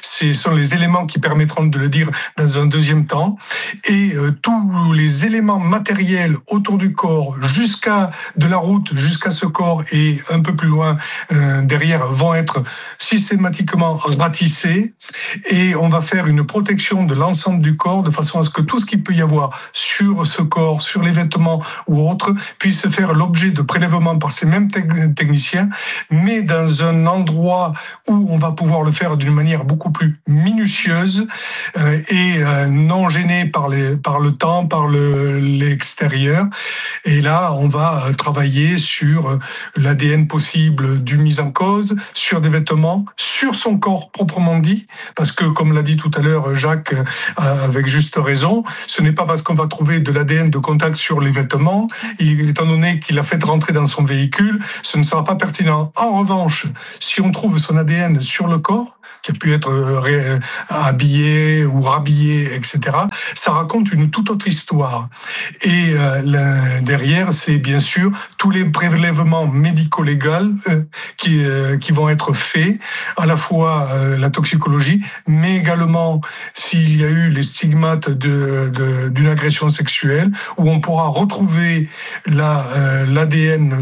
Ce sont les éléments qui permettront de le dire dans un deuxième temps. Et tous les éléments matériels autour du corps, de la route jusqu'à ce corps et un peu plus loin derrière, vont être systématiquement ratissés. Et on va faire une protection de l'ensemble du corps de façon à ce que tout ce qu'il peut y avoir sur ce corps, sur les vêtements ou autres, puisse faire l'objet de prélèvements par ces mêmes techniciens, mais dans un endroit où on va pouvoir le faire d'une manière beaucoup plus minutieuse et non gêné par le temps, par l'extérieur. Et là, on va travailler sur l'ADN possible du mis en cause, sur des vêtements, sur son corps proprement dit, parce que, comme l'a dit tout à l'heure Jacques, avec juste raison, ce n'est pas parce qu'on va trouver de l'ADN de contact sur les vêtements, étant donné qu'il a fait rentrer dans son véhicule, ce ne sera pas pertinent. En revanche, si on trouve son ADN sur le corps, qui a pu être habillé ou rhabillé, etc., ça raconte une toute autre histoire. Et derrière, c'est bien sûr tous les prélèvements médico-légaux qui vont être faits, à la fois la toxicologie, mais également s'il y a eu les stigmates d'une agression sexuelle, où on pourra retrouver l'ADN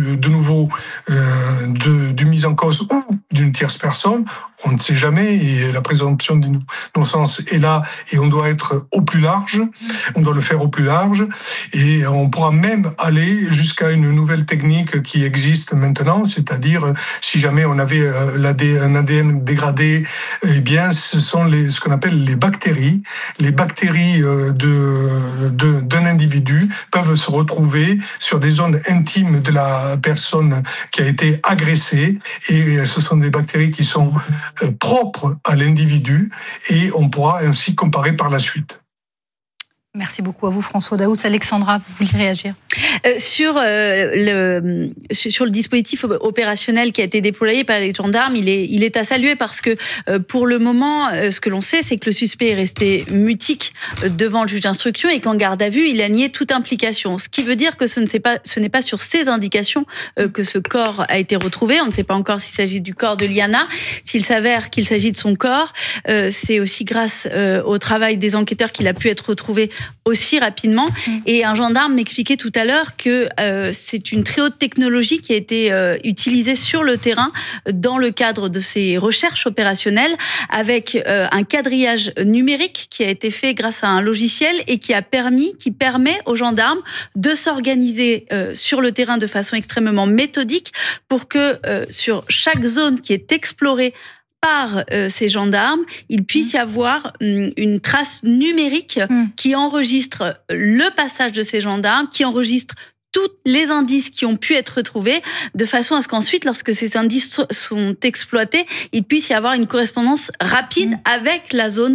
du mis en cause ou d'une tierce personne. On ne sait jamais, et la présomption d'innocence est là, et on doit être au plus large, on doit le faire au plus large, et on pourra même aller jusqu'à une nouvelle technique qui existe maintenant, c'est-à-dire, si jamais on avait un ADN dégradé, eh bien, ce sont ce qu'on appelle les bactéries. Les bactéries d'un individu peuvent se retrouver sur des zones intimes de la personne qui a été agressée, et ce sont des bactéries qui sont propres à l'individu, et on pourra ainsi comparer par la suite. Merci beaucoup à vous, François Daoust. Alexandra, vous voulez réagir ? Sur le dispositif opérationnel qui a été déployé par les gendarmes, il est à saluer parce que pour le moment, ce que l'on sait, c'est que le suspect est resté mutique devant le juge d'instruction et qu'en garde à vue, il a nié toute implication. Ce qui veut dire que ce n'est pas sur ces indications que ce corps a été retrouvé. On ne sait pas encore s'il s'agit du corps de Liana. S'il s'avère qu'il s'agit de son corps, c'est aussi grâce au travail des enquêteurs qu'il a pu être retrouvé aussi rapidement. Et un gendarme m'expliquait tout à l'heure que c'est une très haute technologie qui a été utilisée sur le terrain dans le cadre de ces recherches opérationnelles, avec un quadrillage numérique qui a été fait grâce à un logiciel et qui permet aux gendarmes de s'organiser sur le terrain de façon extrêmement méthodique pour que sur chaque zone qui est explorée par ces gendarmes, il puisse y avoir une trace numérique qui enregistre le passage de ces gendarmes, qui enregistre tous les indices qui ont pu être retrouvés, de façon à ce qu'ensuite, lorsque ces indices sont exploités, il puisse y avoir une correspondance rapide avec la zone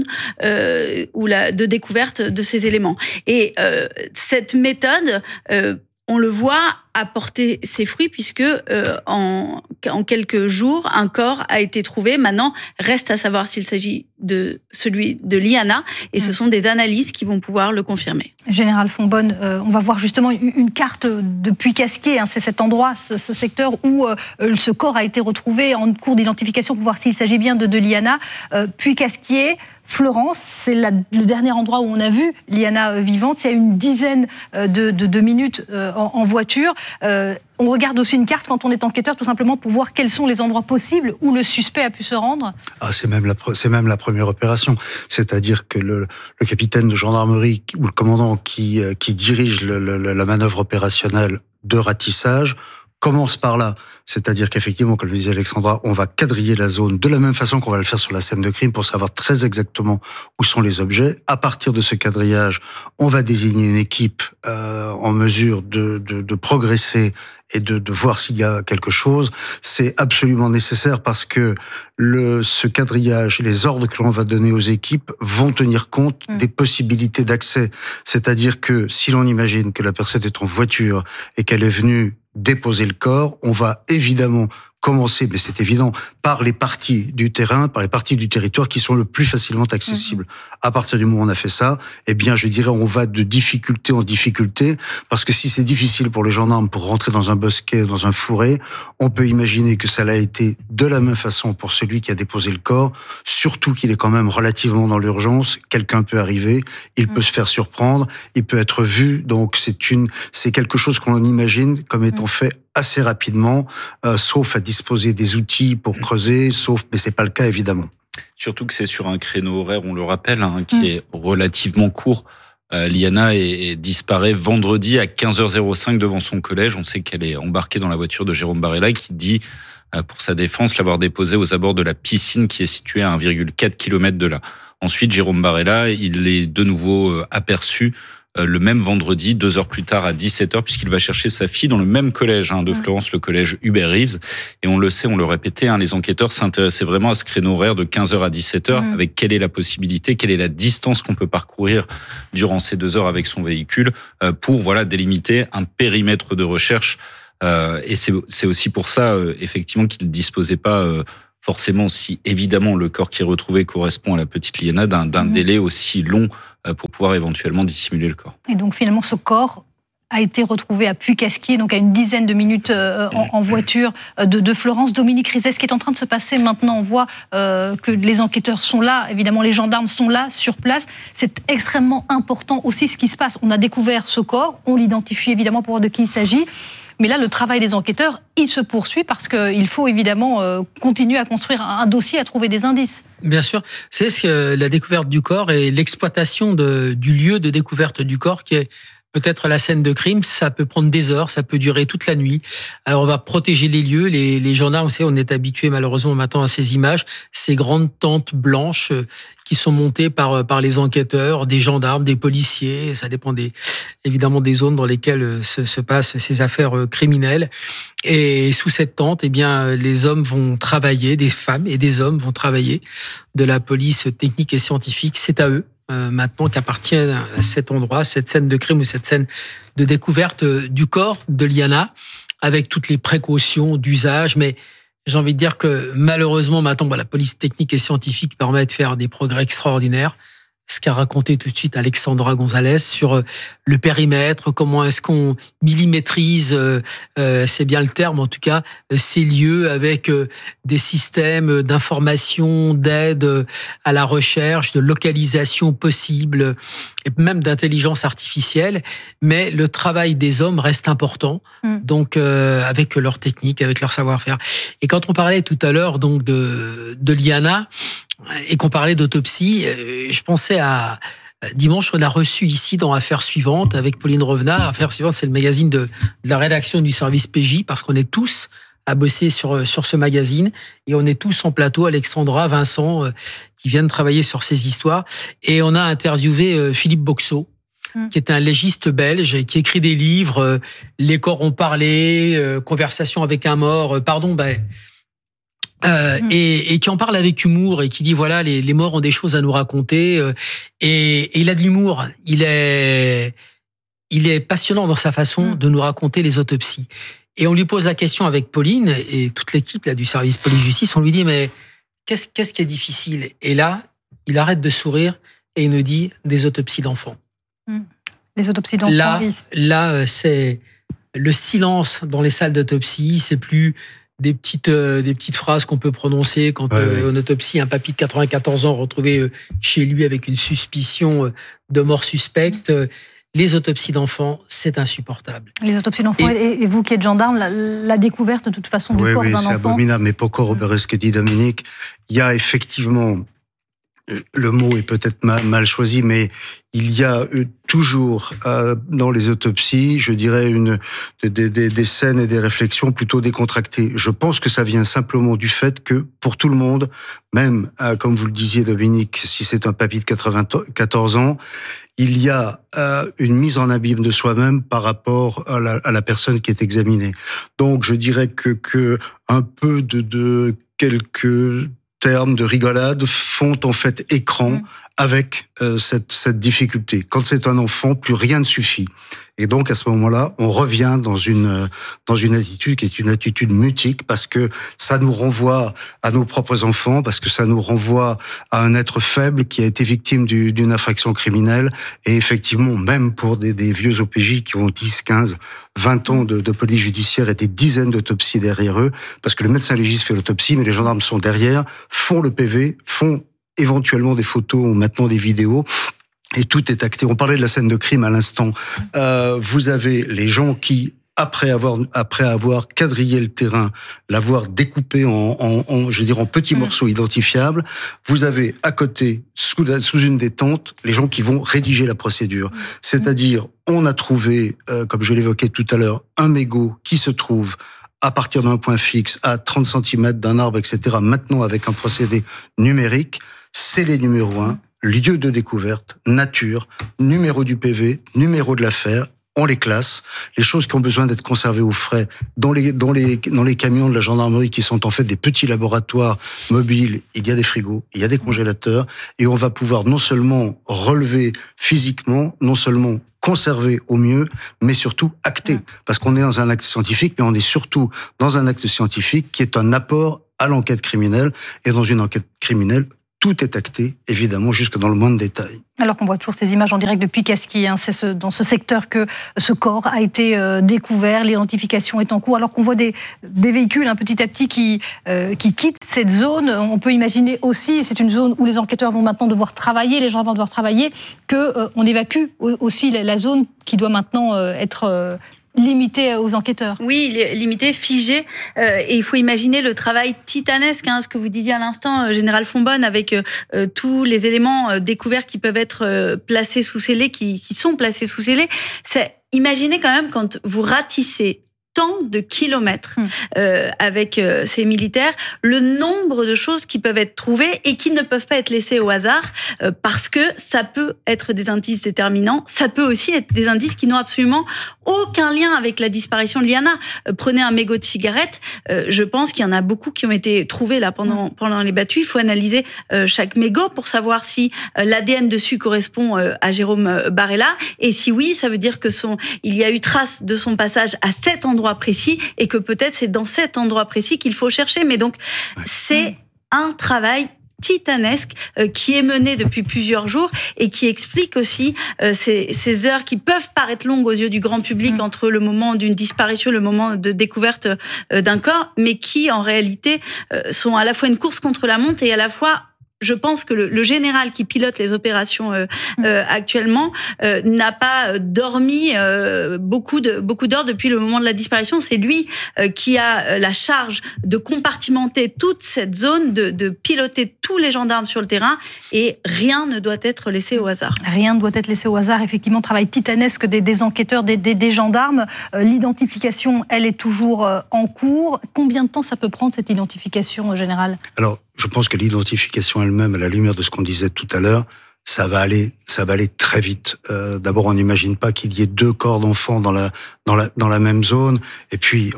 de découverte de ces éléments. Et cette méthode, on le voit apporter ses fruits puisque en quelques jours, un corps a été trouvé. Maintenant, reste à savoir s'il s'agit de celui de Liana, et ce sont des analyses qui vont pouvoir le confirmer. Général Fonbonne, on va voir justement une carte de Puy-Casquier, c'est cet endroit, ce secteur où ce corps a été retrouvé en cours d'identification pour voir s'il s'agit bien de Liana. Puy-Casquier, Florence, c'est le dernier endroit où on a vu Liana vivante. Il y a une dizaine de minutes en voiture. On regarde aussi une carte quand on est enquêteur, tout simplement pour voir quels sont les endroits possibles où le suspect a pu se rendre. C'est même la première opération. C'est-à-dire que le capitaine de gendarmerie ou le commandant qui dirige la manœuvre opérationnelle de ratissage commence par là. C'est-à-dire qu'effectivement, comme le disait Alexandra, on va quadriller la zone de la même façon qu'on va le faire sur la scène de crime pour savoir très exactement où sont les objets. À partir de ce quadrillage, on va désigner une équipe en mesure de progresser et de voir s'il y a quelque chose. C'est absolument nécessaire parce que ce quadrillage, les ordres que l'on va donner aux équipes vont tenir compte des possibilités d'accès. C'est-à-dire que si l'on imagine que la personne est en voiture et qu'elle est venue déposer le corps, on va évidemment commencer, mais c'est évident, par les parties du terrain, par les parties du territoire qui sont le plus facilement accessibles. À partir du moment où on a fait ça, eh bien, je dirais, on va de difficulté en difficulté, parce que si c'est difficile pour les gendarmes pour rentrer dans un bosquet, dans un fourré, on peut imaginer que ça l'a été de la même façon pour celui qui a déposé le corps, surtout qu'il est quand même relativement dans l'urgence, quelqu'un peut arriver, il peut se faire surprendre, il peut être vu, donc c'est quelque chose qu'on imagine comme étant fait assez rapidement, sauf à disposer des outils pour creuser, mais c'est pas le cas évidemment. Surtout que c'est sur un créneau horaire, on le rappelle, qui est relativement court. Liana disparaît vendredi à 15h05 devant son collège. On sait qu'elle est embarquée dans la voiture de Jérôme Barella qui dit, pour sa défense, l'avoir déposée aux abords de la piscine qui est située à 1,4 km de là. Ensuite, Jérôme Barella, il est de nouveau aperçu le même vendredi, 2 heures plus tard à 17h, puisqu'il va chercher sa fille dans le même collège de Florence, le collège Hubert Reeves. Et on le sait, on le répétait, les enquêteurs s'intéressaient vraiment à ce créneau horaire de 15h à 17h, avec quelle est la possibilité, quelle est la distance qu'on peut parcourir durant ces 2 heures avec son véhicule, pour délimiter un périmètre de recherche. Et c'est aussi pour ça, effectivement, qu'il ne disposait pas forcément, si évidemment le corps qui est retrouvé correspond à la petite Liana, d'un délai aussi long pour pouvoir éventuellement dissimuler le corps. Et donc finalement, ce corps a été retrouvé à Puy-Casquier, donc à une dizaine de minutes en voiture de Florence. Dominique Rizet, ce qui est en train de se passer maintenant, on voit que les enquêteurs sont là, évidemment les gendarmes sont là, sur place. C'est extrêmement important aussi ce qui se passe. On a découvert ce corps, on l'identifie évidemment pour voir de qui il s'agit. Mais là, le travail des enquêteurs, il se poursuit parce qu'il faut évidemment continuer à construire un dossier, à trouver des indices. Bien sûr, c'est la découverte du corps et l'exploitation du lieu de découverte du corps qui est peut-être la scène de crime. Ça peut prendre des heures, ça peut durer toute la nuit. Alors on va protéger les lieux, les gendarmes, on est habitués malheureusement maintenant à ces images, ces grandes tentes blanches qui sont montées par les enquêteurs, des gendarmes, des policiers. Ça dépend évidemment des zones dans lesquelles se passent ces affaires criminelles. Et sous cette tente, les hommes vont travailler, des femmes et des hommes vont travailler, de la police technique et scientifique. C'est à eux maintenant qu'appartient à cet endroit, cette scène de crime ou cette scène de découverte du corps de Liana, avec toutes les précautions d'usage. Mais j'ai envie de dire que malheureusement maintenant, la police technique et scientifique permet de faire des progrès extraordinaires. Ce qu'a raconté tout de suite Alexandra Gonzalez sur le périmètre, comment est-ce qu'on millimétrise, c'est bien le terme en tout cas, ces lieux avec des systèmes d'information, d'aide à la recherche, de localisation possible et même d'intelligence artificielle. Mais le travail des hommes reste important, donc avec leur technique, avec leur savoir-faire. Et quand on parlait tout à l'heure donc de Liana, et qu'on parlait d'autopsie, je pensais à dimanche, on a reçu ici dans Affaires suivantes avec Pauline Revenat. Affaires suivantes, c'est le magazine de la rédaction du service PJ, parce qu'on est tous à bosser sur ce magazine et on est tous en plateau, Alexandra, Vincent, qui viennent travailler sur ces histoires. Et on a interviewé Philippe Boxeau, qui est un légiste belge, qui écrit des livres, Les corps ont parlé, Conversation avec un mort, et qui en parle avec humour et qui dit voilà, les morts ont des choses à nous raconter, et il a de l'humour. Il est passionnant dans sa façon de nous raconter les autopsies. Et on lui pose la question avec Pauline et toute l'équipe là du service police-justice, on lui dit mais qu'est-ce qui est difficile? Et là, il arrête de sourire et il nous dit des autopsies d'enfants. Les autopsies d'enfants. Là, c'est le silence dans les salles d'autopsie. C'est plus des petites phrases qu'on peut prononcer quand en autopsie, un papy de 94 ans retrouvé chez lui avec une suspicion de mort suspecte. Les autopsies d'enfants, c'est insupportable. Les autopsies d'enfants, et vous qui êtes gendarme, la découverte de toute façon du corps d'un enfant. Oui, c'est abominable, mais pour corroborer ce que dit Dominique, il y a effectivement, le mot est peut-être mal choisi, mais il y a toujours dans les autopsies, je dirais, des scènes et des réflexions plutôt décontractées. Je pense que ça vient simplement du fait que, pour tout le monde, même, comme vous le disiez Dominique, si c'est un papy de 94 ans, il y a une mise en abîme de soi-même par rapport à la personne qui est examinée. Donc je dirais que un peu de quelques termes de rigolade font en fait écran avec cette difficulté. Quand c'est un enfant, plus rien ne suffit. Et donc, à ce moment-là, on revient dans une attitude qui est une attitude mutique, parce que ça nous renvoie à nos propres enfants, parce que ça nous renvoie à un être faible qui a été victime d'une infraction criminelle. Et effectivement, même pour des vieux OPJ qui ont 10, 15, 20 ans de police judiciaire et des dizaines d'autopsies derrière eux, parce que le médecin légiste fait l'autopsie, mais les gendarmes sont derrière, font le PV, font éventuellement des photos ou maintenant des vidéos. Et tout est acté. On parlait de la scène de crime à l'instant. Vous avez les gens qui, après avoir quadrillé le terrain, l'avoir découpé en petits morceaux identifiables, vous avez à côté, sous une des tentes, les gens qui vont rédiger la procédure. C'est-à-dire, on a trouvé, comme je l'évoquais tout à l'heure, un mégot qui se trouve à partir d'un point fixe, à 30 cm d'un arbre, etc. Maintenant, avec un procédé numérique, c'est les numéros 1. Lieu de découverte, nature, numéro du PV, numéro de l'affaire, on les classe. Les choses qui ont besoin d'être conservées au frais dans les camions de la gendarmerie, qui sont en fait des petits laboratoires mobiles, il y a des frigos, il y a des congélateurs, et on va pouvoir non seulement relever physiquement, non seulement conserver au mieux, mais surtout acter. Parce qu'on est dans un acte scientifique, mais on est surtout dans un acte scientifique qui est un apport à l'enquête criminelle, et dans une enquête criminelle, tout est acté, évidemment, jusque dans le moindre détail. Alors qu'on voit toujours ces images en direct depuis Casquis, c'est dans ce secteur que ce corps a été découvert, l'identification est en cours, alors qu'on voit des véhicules petit à petit qui quittent cette zone. On peut imaginer aussi, c'est une zone où les enquêteurs vont maintenant devoir travailler, les gens vont devoir travailler, qu'on évacue aussi la zone qui doit maintenant être limité aux enquêteurs. Oui, limité, figé. Et il faut imaginer le travail titanesque, ce que vous disiez à l'instant, Général Fonbonne, avec tous les éléments découverts qui peuvent être placés sous scellé, qui sont placés sous scellé. Imaginez quand même quand vous ratissez tant de kilomètres avec ces militaires, le nombre de choses qui peuvent être trouvées et qui ne peuvent pas être laissées au hasard, parce que ça peut être des indices déterminants, ça peut aussi être des indices qui n'ont absolument aucun lien avec la disparition de Liana. Prenez un mégot de cigarette, je pense qu'il y en a beaucoup qui ont été trouvés là pendant les battues. Il faut analyser chaque mégot pour savoir si l'ADN dessus correspond à Jérôme Barella, et si oui, ça veut dire que il y a eu trace de son passage à cet endroit précis, et que peut-être c'est dans cet endroit précis qu'il faut chercher. Mais donc, c'est un travail titanesque qui est mené depuis plusieurs jours, et qui explique aussi ces heures qui peuvent paraître longues aux yeux du grand public entre le moment d'une disparition, le moment de découverte d'un corps, mais qui en réalité sont à la fois une course contre la montre, et à la fois, je pense que le général qui pilote les opérations actuellement n'a pas dormi beaucoup d'heures depuis le moment de la disparition. C'est lui qui a la charge de compartimenter toute cette zone, de piloter tous les gendarmes sur le terrain, et rien ne doit être laissé au hasard. Rien ne doit être laissé au hasard. Effectivement, travail titanesque des enquêteurs, des gendarmes. L'identification, elle est toujours en cours. Combien de temps ça peut prendre, cette identification, général ? Alors, je pense que l'identification elle-même, à la lumière de ce qu'on disait tout à l'heure, ça va aller très vite. D'abord, on n'imagine pas qu'il y ait 2 corps d'enfants dans la même zone. Et puis,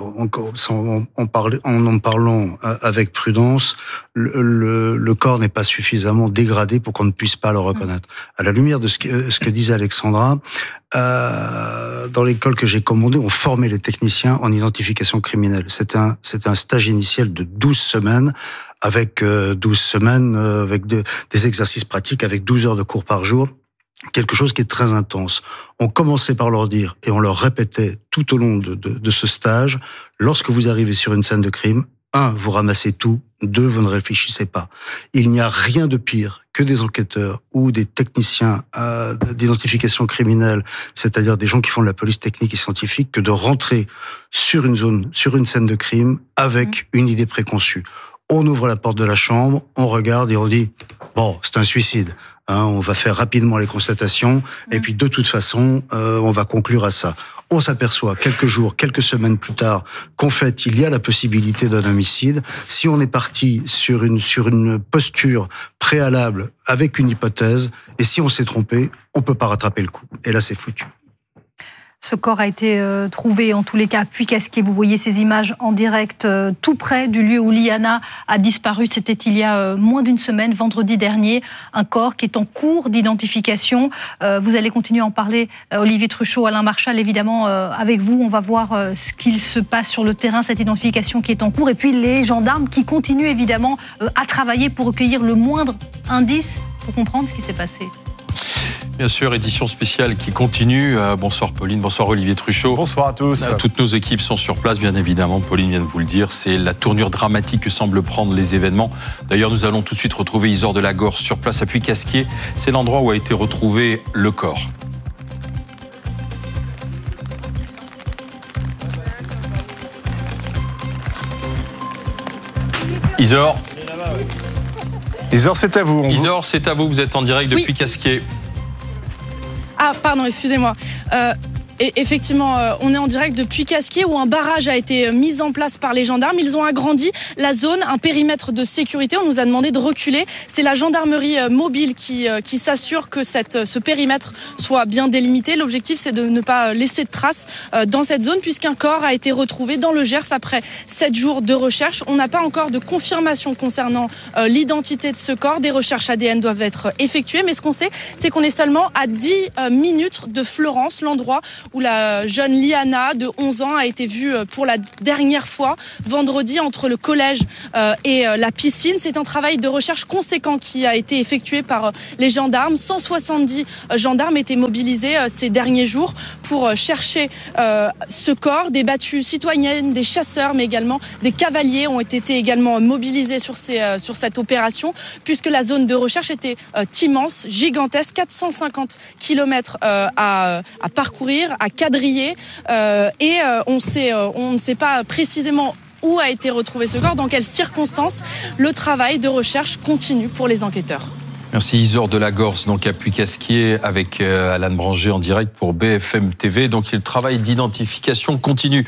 en parlant avec prudence, le corps n'est pas suffisamment dégradé pour qu'on ne puisse pas le reconnaître. À la lumière de ce que disait Alexandra, dans l'école que j'ai commandée, on formait les techniciens en identification criminelle. C'est un stage initial de 12 semaines, avec 12 semaines, avec des exercices pratiques, avec 12 heures de cours par jour. Quelque chose qui est très intense. On commençait par leur dire, et on leur répétait tout au long de ce stage, lorsque vous arrivez sur une scène de crime, 1, vous ramassez tout, 2, vous ne réfléchissez pas. Il n'y a rien de pire que des enquêteurs ou des techniciens d'identification criminelle, c'est-à-dire des gens qui font de la police technique et scientifique, que de rentrer sur une scène de crime avec une idée préconçue. On ouvre la porte de la chambre, on regarde et on dit « Bon, c'est un suicide. On va faire rapidement les constatations et puis de toute façon, on va conclure à ça. » On s'aperçoit quelques jours, quelques semaines plus tard qu'en fait, il y a la possibilité d'un homicide. Si on est parti sur une posture préalable avec une hypothèse, et si on s'est trompé, on peut pas rattraper le coup. Et là, c'est foutu. Ce corps a été trouvé, en tous les cas, à Puy-Casquier. Vous voyez ces images en direct, tout près du lieu où Liana a disparu. C'était il y a moins d'une semaine, vendredi dernier. Un corps qui est en cours d'identification. Vous allez continuer à en parler, Olivier Truchot, Alain Marchal, évidemment, avec vous. On va voir ce qu'il se passe sur le terrain, cette identification qui est en cours. Et puis les gendarmes qui continuent, évidemment, à travailler pour recueillir le moindre indice pour comprendre ce qui s'est passé. Bien sûr, édition spéciale qui continue. Bonsoir Pauline, bonsoir Olivier Truchot. Bonsoir à tous. Toutes nos équipes sont sur place, bien évidemment. Pauline vient de vous le dire, c'est la tournure dramatique que semblent prendre les événements. D'ailleurs, nous allons tout de suite retrouver Isor de la Gorce sur place à Puy-Casquier. C'est l'endroit où a été retrouvé le corps. Isor. Isor, c'est à vous. Isor, c'est à vous. Vous êtes en direct depuis Casquier. Ah, pardon, excusez-moi. Et effectivement, on est en direct depuis Casquier où un barrage a été mis en place par les gendarmes. Ils ont agrandi la zone, un périmètre de sécurité. On nous a demandé de reculer. C'est la gendarmerie mobile qui s'assure que ce périmètre soit bien délimité. L'objectif, c'est de ne pas laisser de traces dans cette zone puisqu'un corps a été retrouvé dans le Gers après 7 jours de recherche. On n'a pas encore de confirmation concernant l'identité de ce corps. Des recherches ADN doivent être effectuées. Mais ce qu'on sait, c'est qu'on est seulement à 10 minutes de Fleurance, l'endroit où la jeune Liana de 11 ans a été vue pour la dernière fois vendredi entre le collège et la piscine. C'est un travail de recherche conséquent qui a été effectué par les gendarmes. 170 gendarmes étaient mobilisés ces derniers jours pour chercher ce corps. Des battues citoyennes, des chasseurs, mais également des cavaliers ont été également mobilisés sur cette opération puisque la zone de recherche était immense, gigantesque, 450 km à parcourir, à quadriller et on ne sait pas précisément où a été retrouvé ce corps, dans quelles circonstances. Le travail de recherche continue pour les enquêteurs. Merci Isor de la Gorce, donc à Puy-Casquier avec Alain Branger en direct pour BFM TV. Donc le travail d'identification continue.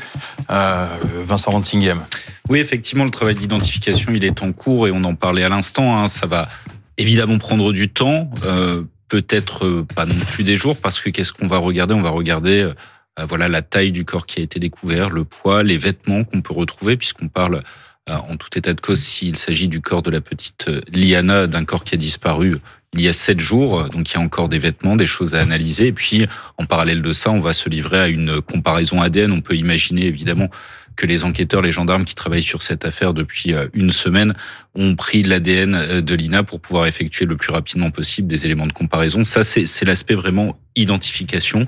Vincent Rantzinghem. Oui, effectivement, le travail d'identification, il est en cours et on en parlait à l'instant. Ça va évidemment prendre du temps. Peut-être pas non plus des jours, parce que qu'est-ce qu'on va regarder ? On va regarder voilà, la taille du corps qui a été découvert, le poids, les vêtements qu'on peut retrouver, puisqu'on parle en tout état de cause, s'il s'agit du corps de la petite Liana, d'un corps qui a disparu il y a 7 jours, donc il y a encore des vêtements, des choses à analyser. Et puis, en parallèle de ça, on va se livrer à une comparaison ADN. On peut imaginer évidemment que les enquêteurs, les gendarmes qui travaillent sur cette affaire depuis une semaine ont pris l'ADN de Lina pour pouvoir effectuer le plus rapidement possible des éléments de comparaison. Ça, c'est l'aspect vraiment identification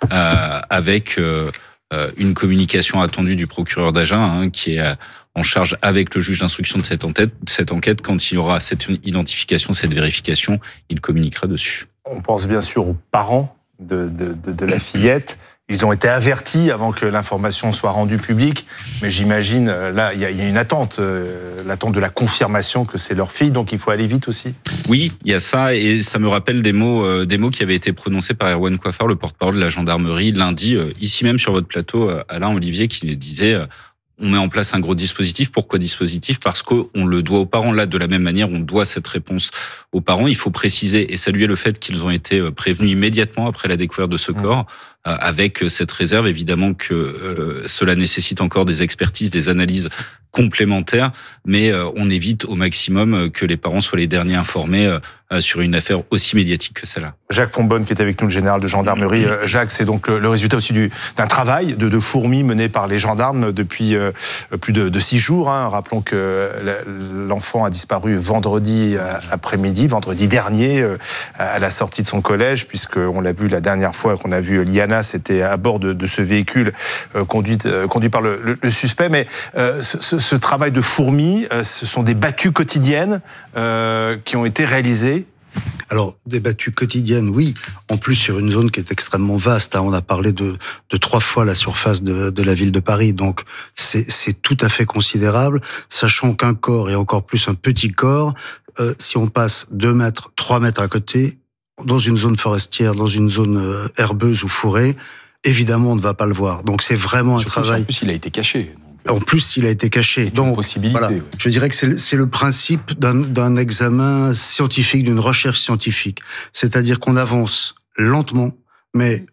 avec une communication attendue du procureur d'Agen qui est en charge avec le juge d'instruction de cette enquête. Quand il y aura cette identification, cette vérification, il communiquera dessus. On pense bien sûr aux parents de la fillette. Ils ont été avertis avant que l'information soit rendue publique, mais j'imagine, là, il y a une attente, l'attente de la confirmation que c'est leur fille, donc il faut aller vite aussi. Oui, il y a ça, et ça me rappelle des mots qui avaient été prononcés par Erwan Coiffard, le porte-parole de la gendarmerie, lundi, ici même sur votre plateau, Alain Olivier, qui disait... On met en place un gros dispositif. Pourquoi dispositif ? Parce qu'on le doit aux parents. Là, de la même manière, on doit cette réponse aux parents. Il faut préciser et saluer le fait qu'ils ont été prévenus immédiatement après la découverte de ce corps, avec cette réserve, évidemment, que cela nécessite encore des expertises, des analyses complémentaires, mais on évite au maximum que les parents soient les derniers informés sur une affaire aussi médiatique que celle-là. Jacques Fonbonne, qui est avec nous, le général de gendarmerie. Jacques, c'est donc le résultat aussi d'un travail de fourmi mené par les gendarmes depuis plus de 6 jours. Rappelons que l'enfant a disparu vendredi après-midi, vendredi dernier, à la sortie de son collège, puisqu'on l'a vu la dernière fois qu'on a vu Liana, c'était à bord de ce véhicule conduit par le suspect. Mais ce travail de fourmi, ce sont des battues quotidiennes qui ont été réalisées. Alors, des battues quotidiennes, oui. En plus, sur une zone qui est extrêmement vaste. On a parlé de 3 fois la surface de la ville de Paris. Donc, c'est tout à fait considérable. Sachant qu'un corps, et encore plus un petit corps, si on passe 2 mètres, 3 mètres à côté, dans une zone forestière, dans une zone herbeuse ou fourrée, évidemment, on ne va pas le voir. Donc, c'est vraiment un travail... En plus, il a été caché. En plus, il a été caché. Donc, voilà, je dirais que c'est le principe d'un examen scientifique, d'une recherche scientifique. C'est-à-dire qu'on avance lentement, mais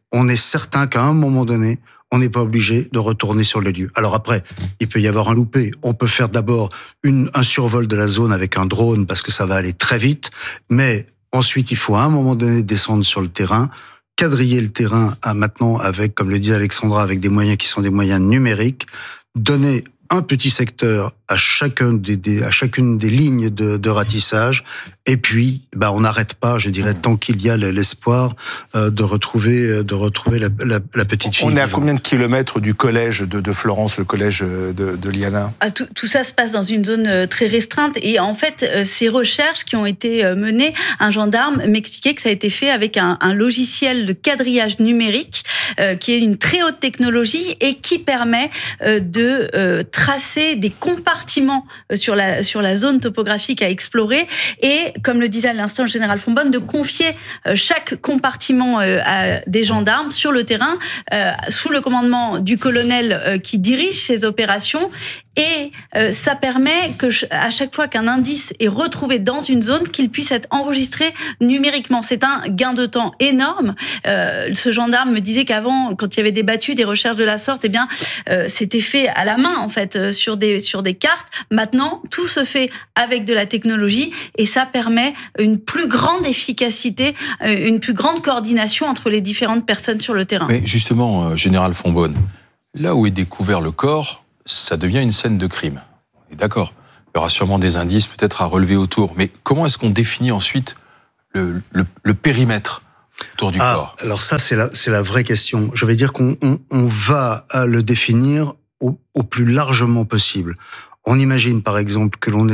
on est certain qu'à un moment donné, on n'est pas obligé de retourner sur les lieux. Alors après, il peut y avoir un loupé. On peut faire d'abord un survol de la zone avec un drone parce que ça va aller très vite, mais ensuite, il faut à un moment donné descendre sur le terrain, quadriller le terrain maintenant avec, comme le dit Alexandra, avec des moyens qui sont des moyens numériques, donner un petit secteur à chacune des lignes de ratissage, et puis on n'arrête pas, je dirais, tant qu'il y a l'espoir de retrouver la petite fille. On est à combien de kilomètres du collège de Florence, le collège de Liana? Tout ça se passe dans une zone très restreinte, et en fait, ces recherches qui ont été menées, un gendarme m'expliquait que ça a été fait avec un logiciel de quadrillage numérique qui est une très haute technologie et qui permet de tracer des compartiments sur la zone topographique à explorer, et comme le disait à l'instant le général Fonbonne, de confier chaque compartiment à des gendarmes sur le terrain sous le commandement du colonel qui dirige ces opérations. Et ça permet que à chaque fois qu'un indice est retrouvé dans une zone, qu'il puisse être enregistré numériquement. C'est un gain de temps énorme. Ce gendarme me disait qu'avant, quand il y avait des battues, des recherches de la sorte, c'était fait à la main en fait sur des cartes. Maintenant, tout se fait avec de la technologie, et ça permet une plus grande efficacité, une plus grande coordination entre les différentes personnes sur le terrain. Mais justement, général Fonbonne, là où est découvert le corps, ça devient une scène de crime. D'accord. Il y aura sûrement des indices peut-être à relever autour. Mais comment est-ce qu'on définit ensuite le périmètre autour du corps? Alors ça, c'est la vraie question. Je vais dire qu'on va le définir au plus largement possible. On imagine par exemple que l'on